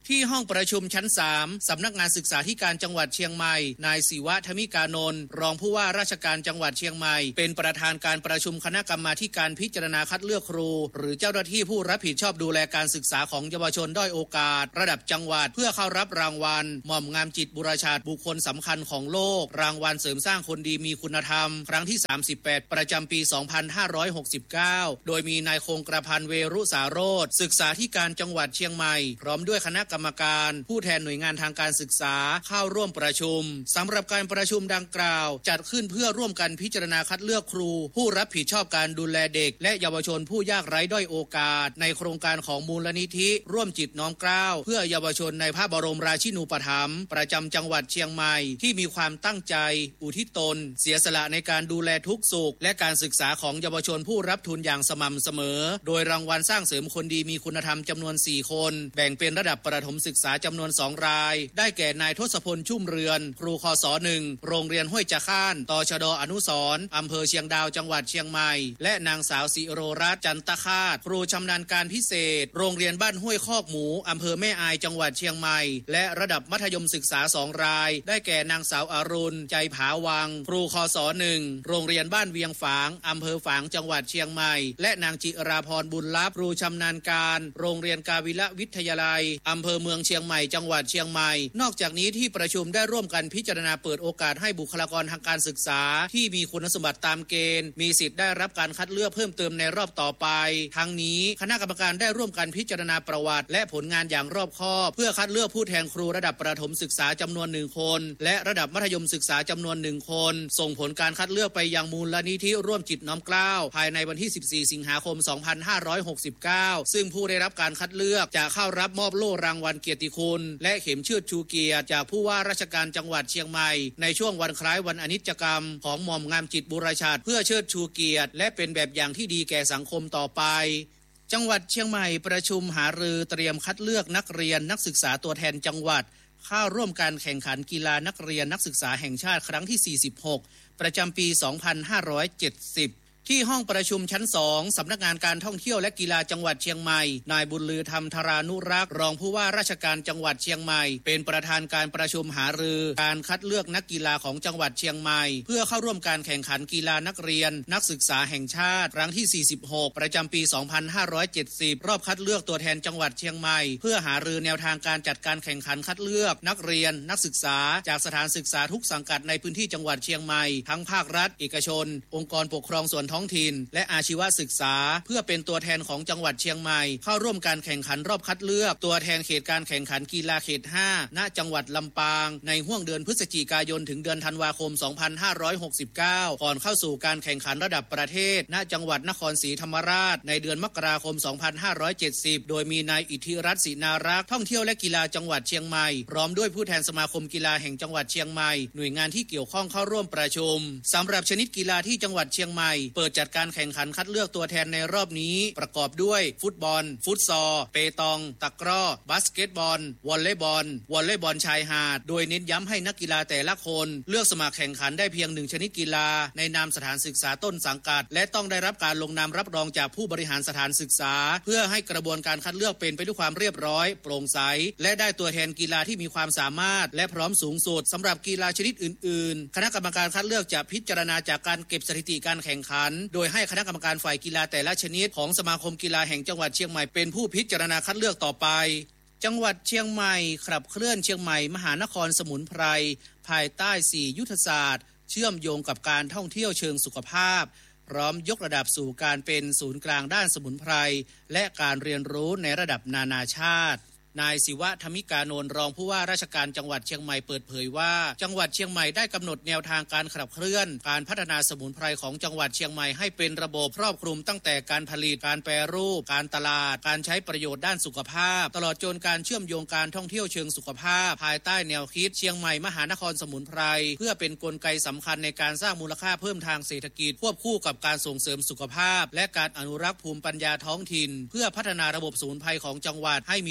ที่ห้องประชุมชั้นสามสำนักงานศึกษาธิการจังหวัดเชียงใหม่นายศิวะธมิกานนท์รองผู้ว่าราชการจังหวัดเชียงใหม่เป็นประธานการประชุมคณะกรรมาธิการพิจารณาคัดเลือกครูหรือเจ้าหน้าที่ผู้รับผิดชอบดูแลการศึกษาของเยาวชนด้อยโอกาสระดับจังหวัดเพื่อเข้ารับรางวัลหม่อมงามจิตบุรชาติบุคคลสำคัญของโลกรางวัลเสริมสร้างคนดีมีคุณธรรมครั้งที่สามสิบแปดประจำปีสองพันห้าร้อยหกสิบเก้าโดยมีนายคงกระพันเวรุสาโรจน์ศึกษาธิการจังหวัดเชียงใหม่พร้อมด้วยคณะกรรมการผู้แทนหน่วยงานทางการศึกษาเข้าร่วมประชุมสำหรับการประชุมดังกล่าวจัดขึ้นเพื่อร่วมกันพิจารณาคัดเลือกครูผู้รับผิดชอบการดูแลเด็กและเยาวชนผู้ยากไร้ด้อยโอกาสในโครงการของมูลนิธิร่วมจิตน้อมเกล้าเพื่อเยาวชนในพระบรมราชินูปถัมภ์ประจำจังหวัดเชียงใหม่ที่มีความตั้งใจอุทิศตนเสียสละในการดูแลทุกสุขและการศึกษาของเยาวชนผู้รับทุนอย่างสม่ำเสมอโดยรางวัลสร้างเสริมคนดีมีคุณธรรมจำนวนสี่คนแบ่งเป็นระดับประถมศึกษาจำนวนสองรายได้แก่นายทศพลชุ่มเรือนครูคศหนึ่งโรงเรียนห้วยจะข้านตชดอนุสรณ์อำเภอเชียงดาวจังหวัดเชียงใหม่และนางสาวศิโรรัตน์จันตคาตครูชำนาญการพิเศษโรงเรียนบ้านห้วยคอกหมูอำเภอแม่อายจังหวัดเชียงใหม่และระดับมัธยมศึกษาสองรายได้แก่นางสาวอรุณใจผาวังครูคศหนึ่งโรงเรียนบ้านเวียงฝางอำเภอฝางจังหวัดเชียงใหม่และนางจิราพรบุญลับครูชำนาญการโรงเรียนกาวิละวิทยาลัยอำเภอเมืองเชียงใหม่จังหวัดเชียงใหม่นอกจากนี้ที่ประชุมได้ร่วมกันพิจารณาเปิดโอกาสให้บุคลากรทางการศึกษาที่มีคุณสมบัติตามเกณฑ์มีสิทธิ์ได้รับการคัดเลือกเพิ่มเติมในรอบต่อไปทั้งนี้คณะกรรมการได้ร่วมกันพิจารณาประวัติและผลงานอย่างรอบคอบเพื่อคัดเลือกผู้แทนครูระดับประถมศึกษาจำนวนหนึ่งคนและระดับมัธยมศึกษาจำนวนหนึ่งคนส่งผลการคัดเลือกไปยังมูลนิธิร่วมจิตน้อมเกล้าภายในวันที่สิบสี่สิงหาคมสองพันห้าร้อยหกสิบเก้าซึ่งผู้ได้รับการคัดเลือกจะเข้ารับมอบโล่รางวัลเกียรติคุณและเข็มเชือดชูเกียรติจากผู้ว่าราชการจังหวัดเชียงใหม่ในช่วงวันคล้ายวันอนิจกรรมของหม่อมงามจิตบุรชาติเพื่อเชิดชูเกียรติและเป็นแบบอย่างที่ดีแก่สังคมต่อไปจังหวัดเชียงใหม่ประชุมหารือเตรียมคัดเลือกนักเรียนนักศึกษาตัวแทนจังหวัดเข้าร่วมการแข่งขันกีฬานักเรียนนักศึกษาแห่งชาติครั้งที่สี่สิบหกประจำปีสองพันห้าร้อยเจ็ดสิบที่ห้องประชุมชั้นสองสำนักงานการท่องเที่ยวและกีฬาจังหวัดเชียงใหม่นายบุญลือธรรมธารานุรักษ์รองผู้ว่าราชการจังหวัดเชียงใหม่เป็นประธานการประชุมหารือการคัดเลือกนักกีฬาของจังหวัดเชียงใหม่เพื่อเข้าร่วมการแข่งขันกีฬานักเรียนนักศึกษาแห่งชาติครั้งที่สี่สิบหกประจำปีสองพันห้าร้อยเจ็ดสิบรอบคัดเลือกตัวแทนจังหวัดเชียงใหม่เพื่อหารือแนวทางการจัดการแข่งขันคัดเลือกนักเรียนนักศึกษาจากสถานศึกษาทุกสังกัดในพื้นที่จังหวัดเชียงใหม่ทั้งภาครัฐเอกชนองค์กรปกครองส่วนท้องถิ่นและอาชีวศึกษาเพื่อเป็นตัวแทนของจังหวัดเชียงใหม่เข้าร่วมการแข่งขันรอบคัดเลือกตัวแทนเขตการแข่งขันกีฬาเขตห้าณจังหวัดลำปางในห้วงเดือนพฤศจิกายนถึงเดือนธันวาคมสองพันห้าร้อยหกสิบเก้าก่อนเข้าสู่การแข่งขันระดับประเทศณจังหวัดนครศรีธรรมราชในเดือนมกราคมสองพันห้าร้อยเจ็ดสิบโดยมีนายอิทธิรัตน์ศรีนารักษ์ท่องเที่ยวและกีฬาจังหวัดเชียงใหม่พร้อมด้วยผู้แทนสมาคมกีฬาแห่งจังหวัดเชียงใหม่หน่วยงานที่เกี่ยวข้องเข้าร่วมประชุมสำหรับชนิดกีฬาที่จังหวัดเชียงใหม่เปิดจัดการแข่งขันคัดเลือกตัวแทนในรอบนี้ประกอบด้วยฟุตบอลฟุตซอลเปตองตะกร้อบาสเกตบอลวอลเลย์บอลวอลเลย์บอลชายหาดโดยเน้นย้ำให้นักกีฬาแต่ละคนเลือกสมัครแข่งขันได้เพียงหนึ่งชนิดกีฬาในนามสถานศึกษาต้นสังกัดและต้องได้รับการลงนามรับรองจากผู้บริหารสถานศึกษาเพื่อให้กระบวนการคัดเลือกเป็นไปด้วยความเรียบร้อยโปร่งใสและได้ตัวแทนกีฬาที่มีความสามารถและพร้อมสูงสุดสำหรับกีฬาชนิดอื่นๆคณะกรรมการคัดเลือกจะพิจารณาจากการเก็บสถิติการแข่งขันโดยให้คณะกรรมการฝ่ายกีฬาแต่ละชนิดของสมาคมกีฬาแห่งจังหวัดเชียงใหม่เป็นผู้พิจารณาคัดเลือกต่อไปจังหวัดเชียงใหม่ขับเคลื่อนเชียงใหม่มหานครสมุนไพรภายใต้สี่ยุทธศาสตร์เชื่อมโยงกับการท่องเที่ยวเชิงสุขภาพพร้อมยกระดับสู่การเป็นศูนย์กลางด้านสมุนไพรและการเรียนรู้ในระดับนานาชาตินายศิวะธมิกานนท์รองผู้ว่าราชการจังหวัดเชียงใหม่เปิดเผยว่าจังหวัดเชียงใหม่ได้กำหนดแนวทางการขับเคลื่อนการพัฒนาสมุนไพรของจังหวัดเชียงใหม่ให้เป็นระบบครอบคลุมตั้งแต่การผลิตการแปรรูปการตลาดการใช้ประโยชน์ด้านสุขภาพตลอดจนการเชื่อมโยงการท่องเที่ยวเชิงสุขภาพภายใต้แนวคิดเชียงใหม่มหานครสมุนไพรเพื่อเป็นกลไกสำคัญในการสร้างมูลค่าเพิ่มทางเศรษฐกิจควบคู่กับการส่งเสริมสุขภาพและการอนุรักษ์ภูมิปัญญาท้องถิ่นเพื่อพัฒนาระบบสมุนไพรของจังหวัดให้มีความเข้ม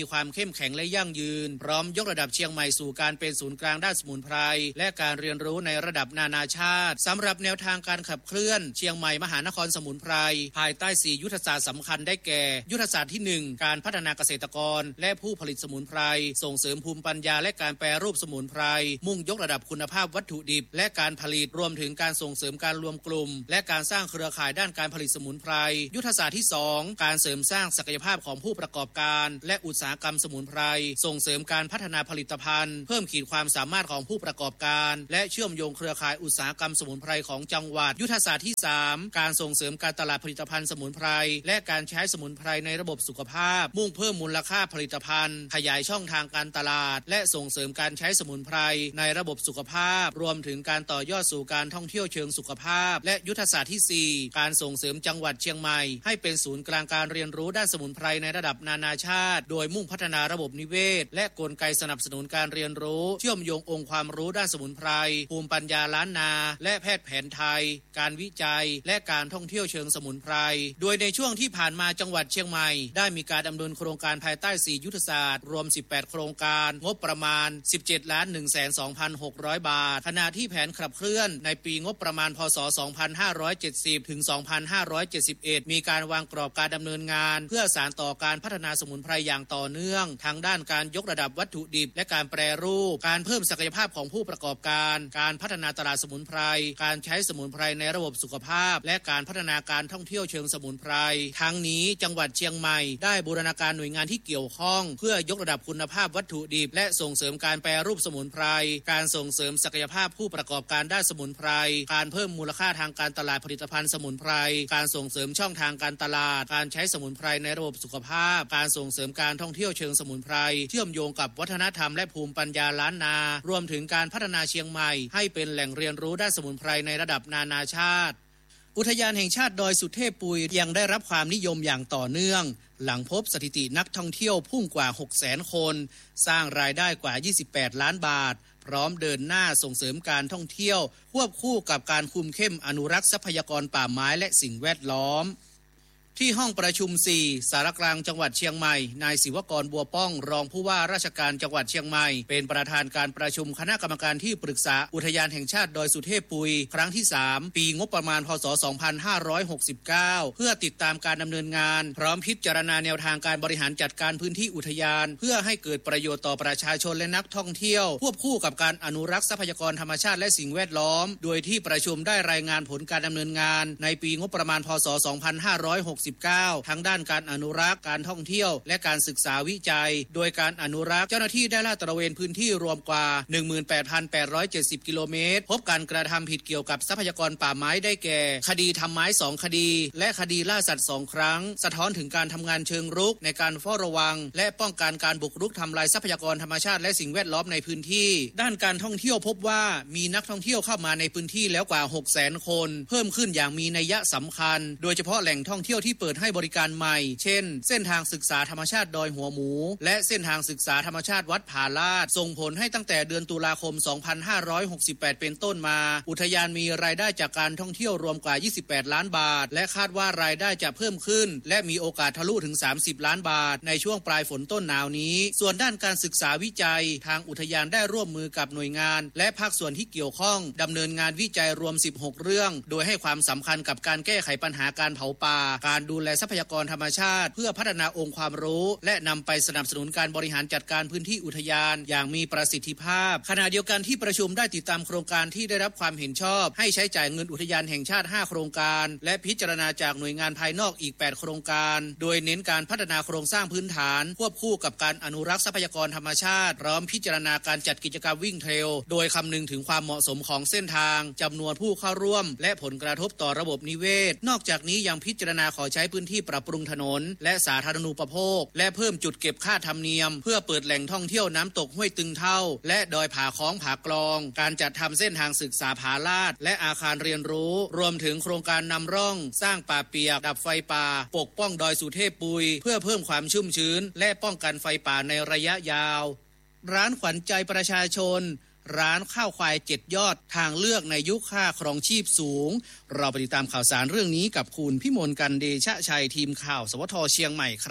แข็งและยั่งยืนพร้อมยกระดับเชียงใหม่สู่การเป็นศูนย์กลางด้านสมุนไพรและการเรียนรู้ในระดับนานาชาติสำหรับแนวทางการขับเคลื่อนเชียงใหม่มหานครสมุนไพรภายใต้สี่ยุทธศาสตร์สำคัญได้แก่ยุทธศาสตร์ที่หนึ่งการพัฒนาเกษตรกรและผู้ผลิตสมุนไพรส่งเสริมภูมิปัญญาและการแปรรูปสมุนไพรมุ่งยกระดับคุณภาพวัตถุดิบและการผลิตรวมถึงการส่งเสริมการรวมกลุ่มและการสร้างเครือข่ายด้านการผลิตสมุนไพรยุทธศาสตร์ที่สองการเสริมสร้างศักยภาพของผู้ประกอบการและอุตสาหกรรมสมุนไพรส่งเสริมการพัฒนาผลิตภัณฑ์เพิ่มขีดความสามารถของผู้ประกอบการและเชื่อมโยงเครือข่ายอุตสาหกรรมสมุนไพรของจังหวัดยุทธศาสตร์ที่สามการส่งเสริมการตลาดผลิตภัณฑ์สมุนไพรและการใช้สมุนไพรในระบบสุขภาพมุ่งเพิ่มมูลค่าผลิตภัณฑ์ขยายช่องทางการตลาดและส่งเสริมการใช้สมุนไพรในระบบสุขภาพรวมถึงการต่อยอดสู่การท่องเที่ยวเชิงสุขภาพและยุทธศาสตร์ที่สี่การส่งเสริมจังหวัดเชียงใหม่ให้เป็นศูนย์กลางการเรียนรู้ด้านสมุนไพรในระดับนานาชาติโดยมุ่งพัฒนาระบบนิเวศและกลไกสนับสนุนการเรียนรู้เชื่อมโยงองค์ความรู้ด้านสมุนไพรภูมิปัญญาล้านนาและแพทย์แผนไทยการวิจัยและการท่องเที่ยวเชิงสมุนไพรโดยในช่วงที่ผ่านมาจังหวัดเชียงใหม่ได้มีการดำเนินโครงการภายใต้สี่ยุทธศาสตร์รวมสิบแปดโครงการงบประมาณ สิบเจ็ดล้านหนึ่งแสนสองพันหกร้อย บาทขณะที่แผนขับเคลื่อนในปีงบประมาณพ.ศ. สองพันห้าร้อยเจ็ดสิบ ถึง สองพันห้าร้อยเจ็ดสิบเอ็ด มีการวางกรอบการดำเนินงานเพื่อสานต่อการพัฒนาสมุนไพรอย่างต่อเนื่องทั้งด้านการยกระดับวัตถุดิบและการแปรรูปการเพิ่มศักยภาพของผู้ประกอบการการพัฒนาตลาดสมุนไพรการใช้สมุนไพรในระบบสุขภาพและการพัฒนาการท่องเที่ยวเชิงสมุนไพรทั้งนี้จังหวัดเชียงใหม่ได้บูรณาการหน่วยงานที่เกี่ยวข้องเพื่อยกระดับคุณภาพวัตถุดิบและส่งเสริมการแปรรูปสมุนไพรการส่งเสริมศักยภาพผู้ประกอบการด้านสมุนไพรการเพิ่มมูลค่าทางการตลาดผลิตภัณฑ์สมุนไพรการส่งเสริมช่องทางการตลาดการใช้สมุนไพรในระบบสุขภาพการส่งเสริมการท่องเที่ยวเชิงสมุนไพรเชื่อมโยงกับวัฒนธรรมและภูมิปัญญาล้านนารวมถึงการพัฒนาเชียงใหม่ให้เป็นแหล่งเรียนรู้ด้านสมุนไพรในระดับนานาชาติอุทยานแห่งชาติดอยสุเทพปุยยังได้รับความนิยมอย่างต่อเนื่องหลังพบสถิตินักท่องเที่ยวพุ่งกว่า หกแสน คนสร้างรายได้กว่ายี่สิบแปดล้านบาทพร้อมเดินหน้าส่งเสริมการท่องเที่ยวควบคู่กับการคุมเข้มอนุรักษ์ทรัพยากรป่าไม้และสิ่งแวดล้อมที่ห้องประชุมสี่สารกลางจังหวัดเชียงใหม่นายศิวกรบัวป้องรองผู้ว่าราชการจังหวัดเชียงใหม่เป็นประธานการประชุมคณะกรรมการที่ปรึกษาอุทยานแห่งชาติดอยสุเทพปุยครั้งที่สามปีงบประมาณพ.ศ. สองพันห้าร้อยหกสิบเก้าเพื่อติดตามการดำเนินงานพร้อมพิจารณาแนวทางการบริหารจัดการพื้นที่อุทยานเพื่อให้เกิดประโยชน์ต่อประชาชนและนักท่องเที่ยวควบคู่กับการอนุรักษ์ทรัพยากรธรรมชาติและสิ่งแวดล้อมโดยที่ประชุมได้รายงานผลการดำเนินงานในปีงบประมาณพ.ศ. สองพันห้าร้อยหกสิบเก้าทั้งด้านการอนุรักษ์การท่องเที่ยวและการศึกษาวิจัยโดยการอนุรักษ์เจ้าหน้าที่ได้ลาดตระเวนพื้นที่รวมกว่า หนึ่งหมื่นแปดพันแปดร้อยเจ็ดสิบ กิโลเมตรพบการกระทำผิดเกี่ยวกับทรัพยากรป่าไม้ได้แก่คดีทำไม้สองคดีและคดีล่าสัตว์สองครั้งสะท้อนถึงการทำงานเชิงรุกในการเฝ้าระวังและป้องกันการบุกรุกทำลายทรัพยากรธรรมชาติและสิ่งแวดล้อมในพื้นที่ด้านการท่องเที่ยวพบว่ามีนักท่องเที่ยวเข้ามาในพื้นที่แล้วกว่า หกแสน คนเพิ่มขึ้นอย่างมีนัยสำคัญโดยเฉพาะแหล่งท่องเที่ยวที่เปิดให้บริการใหม่เช่นเส้นทางศึกษาธรรมชาติดอยหัวหมูและเส้นทางศึกษาธรรมชาติวัดผาลาดส่งผลให้ตั้งแต่เดือนตุลาคมสองพันห้าร้อยหกสิบแปดเป็นต้นมาอุทยานมีรายได้จากการท่องเที่ยวรวมกว่ายี่สิบแปดล้านบาทและคาดว่ารายได้จะเพิ่มขึ้นและมีโอกาสทะลุถึงสามสิบล้านบาทในช่วงปลายฝนต้นหนาวนี้ส่วนด้านการศึกษาวิจัยทางอุทยานได้ร่วมมือกับหน่วยงานและภาคส่วนที่เกี่ยวข้องดำเนินงานวิจัยรวมสิบหกเรื่องโดยให้ความสำคัญกับการแก้ไขปัญหาการเผาป่าการดูแลทรัพยากรธรรมชาติเพื่อพัฒนาองค์ความรู้และนำไปสนับสนุนการบริหารจัดการพื้นที่อุทยานอย่างมีประสิทธิภาพขณะเดียวกันที่ประชุมได้ติดตามโครงการที่ได้รับความเห็นชอบให้ใช้จ่ายเงินอุทยานแห่งชาติห้าโครงการและพิจารณาจากหน่วยงานภายนอกอีกแปดโครงการโดยเน้นการพัฒนาโครงสร้างพื้นฐานควบคู่กับการอนุรักษ์ทรัพยากรธรรมชาติพร้อมพิจารณาการจัดกิจกรรมวิ่งเทรลโดยคำนึงถึงความเหมาะสมของเส้นทางจำนวนผู้เข้าร่วมและผลกระทบต่อระบบนิเวศนอกจากนี้ยังพิจารณาขอใช้พื้นที่ปรับปรุงถนนและสาธารณูปโภคและเพิ่มจุดเก็บค่าธรรมเนียมเพื่อเปิดแหล่งท่องเที่ยวน้ำตกห้วยตึงเท่าและดอยผาค้องผากลองการจัดทำเส้นทางศึกษาผาลาดและอาคารเรียนรู้รวมถึงโครงการนำร่องสร้างป่าเปียกดับไฟป่าปกป้องดอยสุเทพปุยเพื่อเพิ่มความชุ่มชื้นและป้องกันไฟป่าในระยะยาวร้านขวัญใจประชาชนร้านข้าวควายเจ็ดยอดทางเลือกในยุคค่าครองชีพสูงเราไปติดตามข่าวสารเรื่องนี้กับคุณพิมลกันเดชะชัยทีมข่าวสวทเชียงใหม่ครับ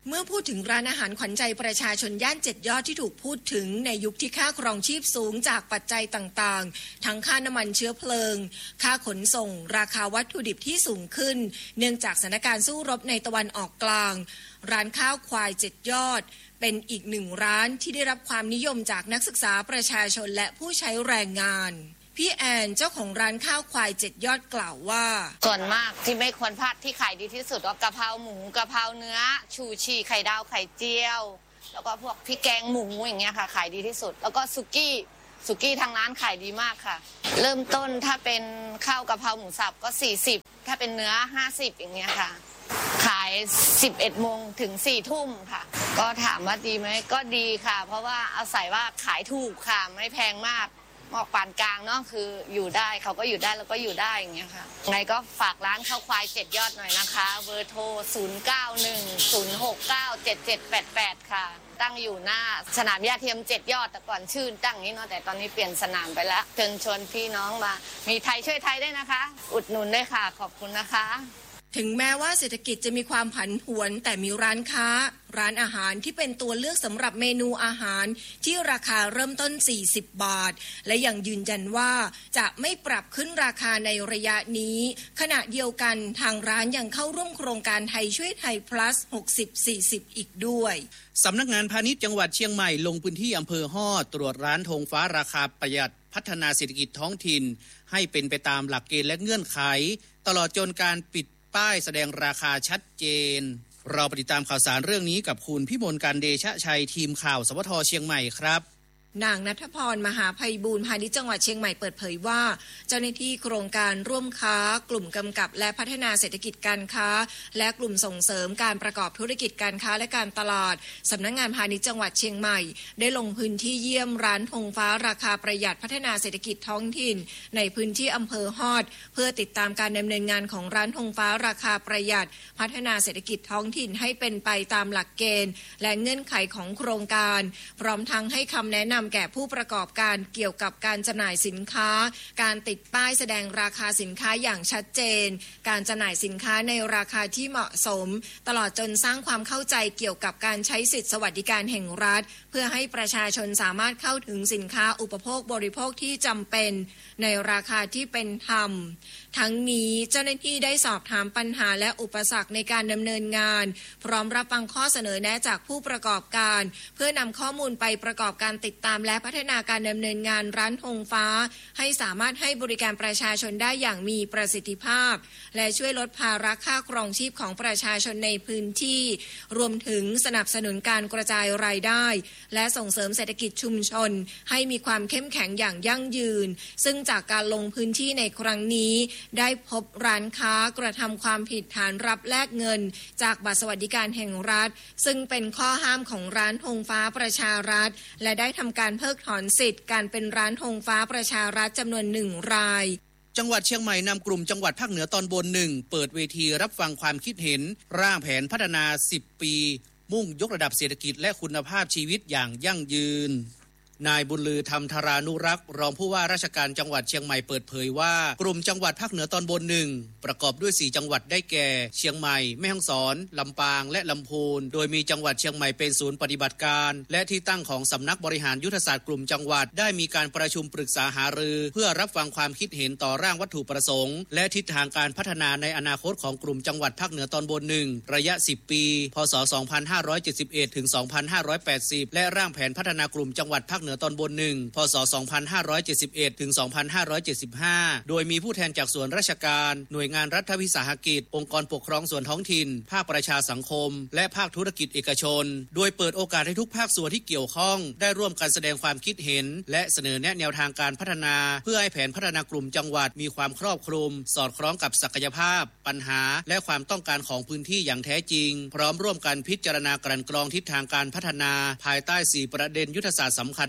เมื่อพูดถึงร้านอาหารขวัญใจประชาชนย่านเจ็ดยอดที่ถูกพูดถึงในยุคที่ค่าครองชีพสูงจากปัจจัยต่างๆทั้งค่าน้ำมันเชื้อเพลิงค่าขนส่งราคาวัตถุดิบที่สูงขึ้นเนื่องจากสถานการณ์สู้รบในตะวันออกกลางร้านข้าวควายเจ็ดยอดเป็นอีกหนึ่งร้านที่ได้รับความนิยมจากนักศึกษาประชาชนและผู้ใช้แรงงานพี่แอนเจ้าของร้านข้าวควายเจ็ดยอดกล่าวว่าส่วนมากที่ไม่ควรพลาดที่ขายดีที่สุดก็กะเพราหมูกะเพราเนื้อชูชีไข่ดาวไข่เจียวแล้วก็พวกพริกแกงหมูอย่างเงี้ยค่ะขายดีที่สุดแล้วก็สุกี้สุกี้ทางร้านขายดีมากค่ะเริ่มต้นถ้าเป็นข้าวกะเพราหมูสับก็สี่สิบถ้าเป็นเนื้อห้าสิบอย่างเงี้ยค่ะขายสิบเอ็ดโมงถึงสี่ทุ่มค่ะก็ถามว่าดีไหมก็ดีค่ะเพราะว่าอาศัยว่าขายถูกค่ะไม่แพงมากหมอกปานกลางเนาะคืออยู่ได้เขาก็อยู่ได้แล้วก็อยู่ได้อย่างเงี้ยค่ะไงก็ฝากร้านข้าวควายเจ็ดยอดหน่อยนะคะเบอร์โทรศูนย์ เก้า หนึ่ง ศูนย์ หก เก้า เจ็ด เจ็ด แปด แปดค่ะตั้งอยู่หน้าสนามหญ้าเทียมเจ็ดยอดแต่ก่อนชื่อตั้งนี้เนาะแต่ตอนนี้เปลี่ยนสนามไปแล้วเชิญชวนพี่น้องมามีไทยช่วยไทยได้นะคะอุดหนุนได้ค่ะขอบคุณนะคะถึงแม้ว่าเศรษฐกิจจะมีความผันผวนแต่มีร้านค้าร้านอาหารที่เป็นตัวเลือกสำหรับเมนูอาหารที่ราคาเริ่มต้นสี่สิบบาทและยังยืนยันว่าจะไม่ปรับขึ้นราคาในระยะนี้ขณะเดียวกันทางร้านยังเข้าร่วมโครงการไทยช่วยไทย plus หกสิบ สี่สิบอีกด้วยสำนักงานพาณิชย์จังหวัดเชียงใหม่ลงพื้นที่อำเภอฮอดตรวจร้านธงฟ้าราคาประหยัดพัฒนาเศรษฐกิจท้องถิ่นให้เป็นไปตามหลักเกณฑ์และเงื่อนไขตลอดจนการปิดป้ายแสดงราคาชัดเจนเราไปติดตามข่าวสารเรื่องนี้กับคุณพิมลการเดชะชัยทีมข่าวสวทเชียงใหม่ครับนางณัฐพรมหาไพบูลย์พาณิชย์จังหวัดเชียงใหม่เปิดเผยว่าเจ้าหน้าที่โครงการร่วมค้ากลุ่มกำกับและพัฒนาเศรษฐกิจการค้าและกลุ่มส่งเสริมการประกอบธุรกิจการค้าและการตลาดสำนักงานพาณิชย์จังหวัดเชียงใหม่ได้ลงพื้นที่เยี่ยมร้านธงฟ้าราคาประหยัดพัฒนาเศรษฐกิจท้องถิ่นในพื้นที่อำเภอฮอดเพื่อติดตามการดำเนินงานของร้านธงฟ้าราคาประหยัดพัฒนาเศรษฐกิจท้องถิ่นให้เป็นไปตามหลักเกณฑ์และเงื่อนไขของโครงการพร้อมทั้งให้คำแนะนำแก่ผู้ประกอบการเกี่ยวกับการจำหน่ายสินค้าการติดป้ายแสดงราคาสินค้าอย่างชัดเจนการจำหน่ายสินค้าในราคาที่เหมาะสมตลอดจนสร้างความเข้าใจเกี่ยวกับการใช้สิทธิสวัสดิการแห่งรัฐเพื่อให้ประชาชนสามารถเข้าถึงสินค้าอุปโภคบริโภคที่จำเป็นในราคาที่เป็นธรรมทั้งนี้เจ้าหน้าที่ได้สอบถามปัญหาและอุปสรรคในการดำเนินงานพร้อมรับฟังข้อเสนอแนะจากผู้ประกอบการเพื่อนำข้อมูลไปประกอบการติดตามและพัฒนาการดำเนินงานร้านธงฟ้าให้สามารถให้บริการประชาชนได้อย่างมีประสิทธิภาพและช่วยลดภาระค่าครองชีพของประชาชนในพื้นที่รวมถึงสนับสนุนการกระจายรายได้และส่งเสริมเศรษฐกิจชุมชนให้มีความเข้มแข็งอย่างยั่งยืนซึ่งจากการลงพื้นที่ในครั้งนี้ได้พบร้านค้ากระทำความผิดฐานรับแลกเงินจากบัตรสวัสดิการแห่งรัฐซึ่งเป็นข้อห้ามของร้านธงฟ้าประชารัฐและได้ทำการเพิกถอนสิทธิ์การเป็นร้านธงฟ้าประชารัฐจำนวนหนึ่งรายจังหวัดเชียงใหม่นำกลุ่มจังหวัดภาคเหนือตอนบนหนึ่งเปิดเวทีรับฟังความคิดเห็นร่างแผนพัฒนาสิบปีมุ่งยกระดับเศรษฐกิจและคุณภาพชีวิตอย่างยั่งยืนนายบุญลือธรรมธารานุรักษ์รองผู้ว่าราชการจังหวัดเชียงใหม่เปิดเผยว่ากลุ่มจังหวัดภาคเหนือตอนบนหนึ่งประกอบด้วยสี่จังหวัดได้แก่เชียงใหม่แม่ฮ่องสอนลำปางและลำพูนโดยมีจังหวัดเชียงใหม่เป็นศูนย์ปฏิบัติการและที่ตั้งของสำนักบริหารยุทธศาสตร์กลุ่มจังหวัดได้มีการประชุมปรึกษาหารือเพื่อรับฟังความคิดเห็นต่อร่างวัตถุประสงค์และทิศทางการพัฒนาในอนาคตของกลุ่มจังหวัดภาคเหนือตอนบนหนึ่งระยะสิบปีพ.ศ. สองพันห้าร้อยเจ็ดสิบเอ็ด ถึง สองพันห้าร้อยแปดสิบและร่างแผนพัฒนากลุ่มจังหวัดภาคเหนือตอนบนหนึ่งพ.ศ. สองพันห้าร้อยเจ็ดสิบเอ็ด ถึง สองพันห้าร้อยเจ็ดสิบห้า โดยมีผู้แทนจากส่วนราชการหน่วยงานรัฐวิสาหกิจองค์กรปกครองส่วนท้องถิ่นภาคประชาสังคมและภาคธุรกิจเอกชนโดยเปิดโอกาสให้ทุกภาคส่วนที่เกี่ยวข้องได้ร่วมกันแสดงความคิดเห็นและเสนอแนะแนวทางการพัฒนาเพื่อให้แผนพัฒนากลุ่มจังหวัดมีความครอบคลุมสอดคล้องกับศักยภาพปัญหาและความต้องการของพื้นที่อย่างแท้จริงพร้อมร่วมกันพิจารณากลั่นกรองทิศทางการพัฒนาภายใต้สี่ประเด็นยุทธศาสตร์สำคัญ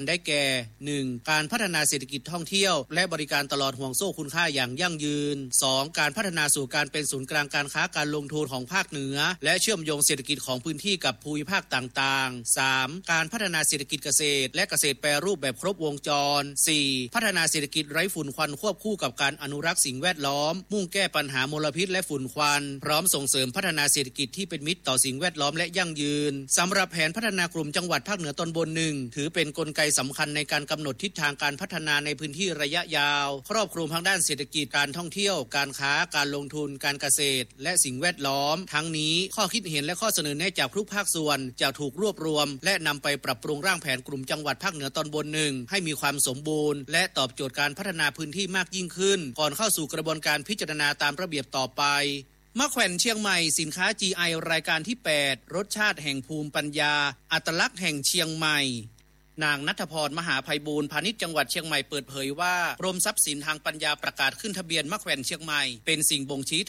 ได้แก่ หนึ่ง การพัฒนาเศรษฐกิจท่องเที่ยวและบริการตลอดห่วงโซ่คุณค่าอย่างยั่งยืน สอง การพัฒนาสู่การเป็นศูนย์กลางการค้าการลงทุนของภาคเหนือและเชื่อมโยงเศรษฐกิจของพื้นที่กับภูมิภาคต่างๆ สาม การพัฒนาเศรษฐกิจเกษตรและเกษตรแปรรูปแบบครบวงจร สี่ พัฒนาเศรษฐกิจไร้ฝุ่นควันควบคู่กับการอนุรักษ์สิ่งแวดล้อมมุ่งแก้ปัญหามลพิษและฝุ่นควันพร้อมส่งเสริมพัฒนาเศรษฐกิจที่เป็นมิตรต่อสิ่งแวดล้อมและยั่งยืนสำหรับแผนพัฒนากลุ่มจังหวัดภาคเหนือตอนบนหนึ่งถือเป็นกลไกสำคัญในการกำหนดทิศทางการพัฒนาในพื้นที่ระยะยาวครอบคลุมทั้งด้านเศรษฐกิจการท่องเที่ยวการค้าการลงทุนการเกษตรและสิ่งแวดล้อมทั้งนี้ข้อคิดเห็นและข้อเสนอแนะจากทุกภาคส่วนจะถูกรวบรวมและนำไปปรับปรุงร่างแผนกลุ่มจังหวัดภาคเหนือตอนบนหนึ่งให้มีความสมบูรณ์และตอบโจทย์การพัฒนาพื้นที่มากยิ่งขึ้นก่อนเข้าสู่กระบวนการพิจารณาตามระเบียบต่อไปมะแขวนเชียงใหม่สินค้า จี ไอ รายการที่แปดรสชาติแห่งภูมิปัญญาอัตลักษณ์แห่งเชียงใหม่นางณัฐพรมหาไพบูลย์พาณิชย์จังหวัดเชียงใหม่เปิดเผยว่ากรมทรัพย์สินทางปัญญาประกาศขึ้นทะเบียนมะแขวนเชียงใหม่เป็นสิ่งบ่งชี้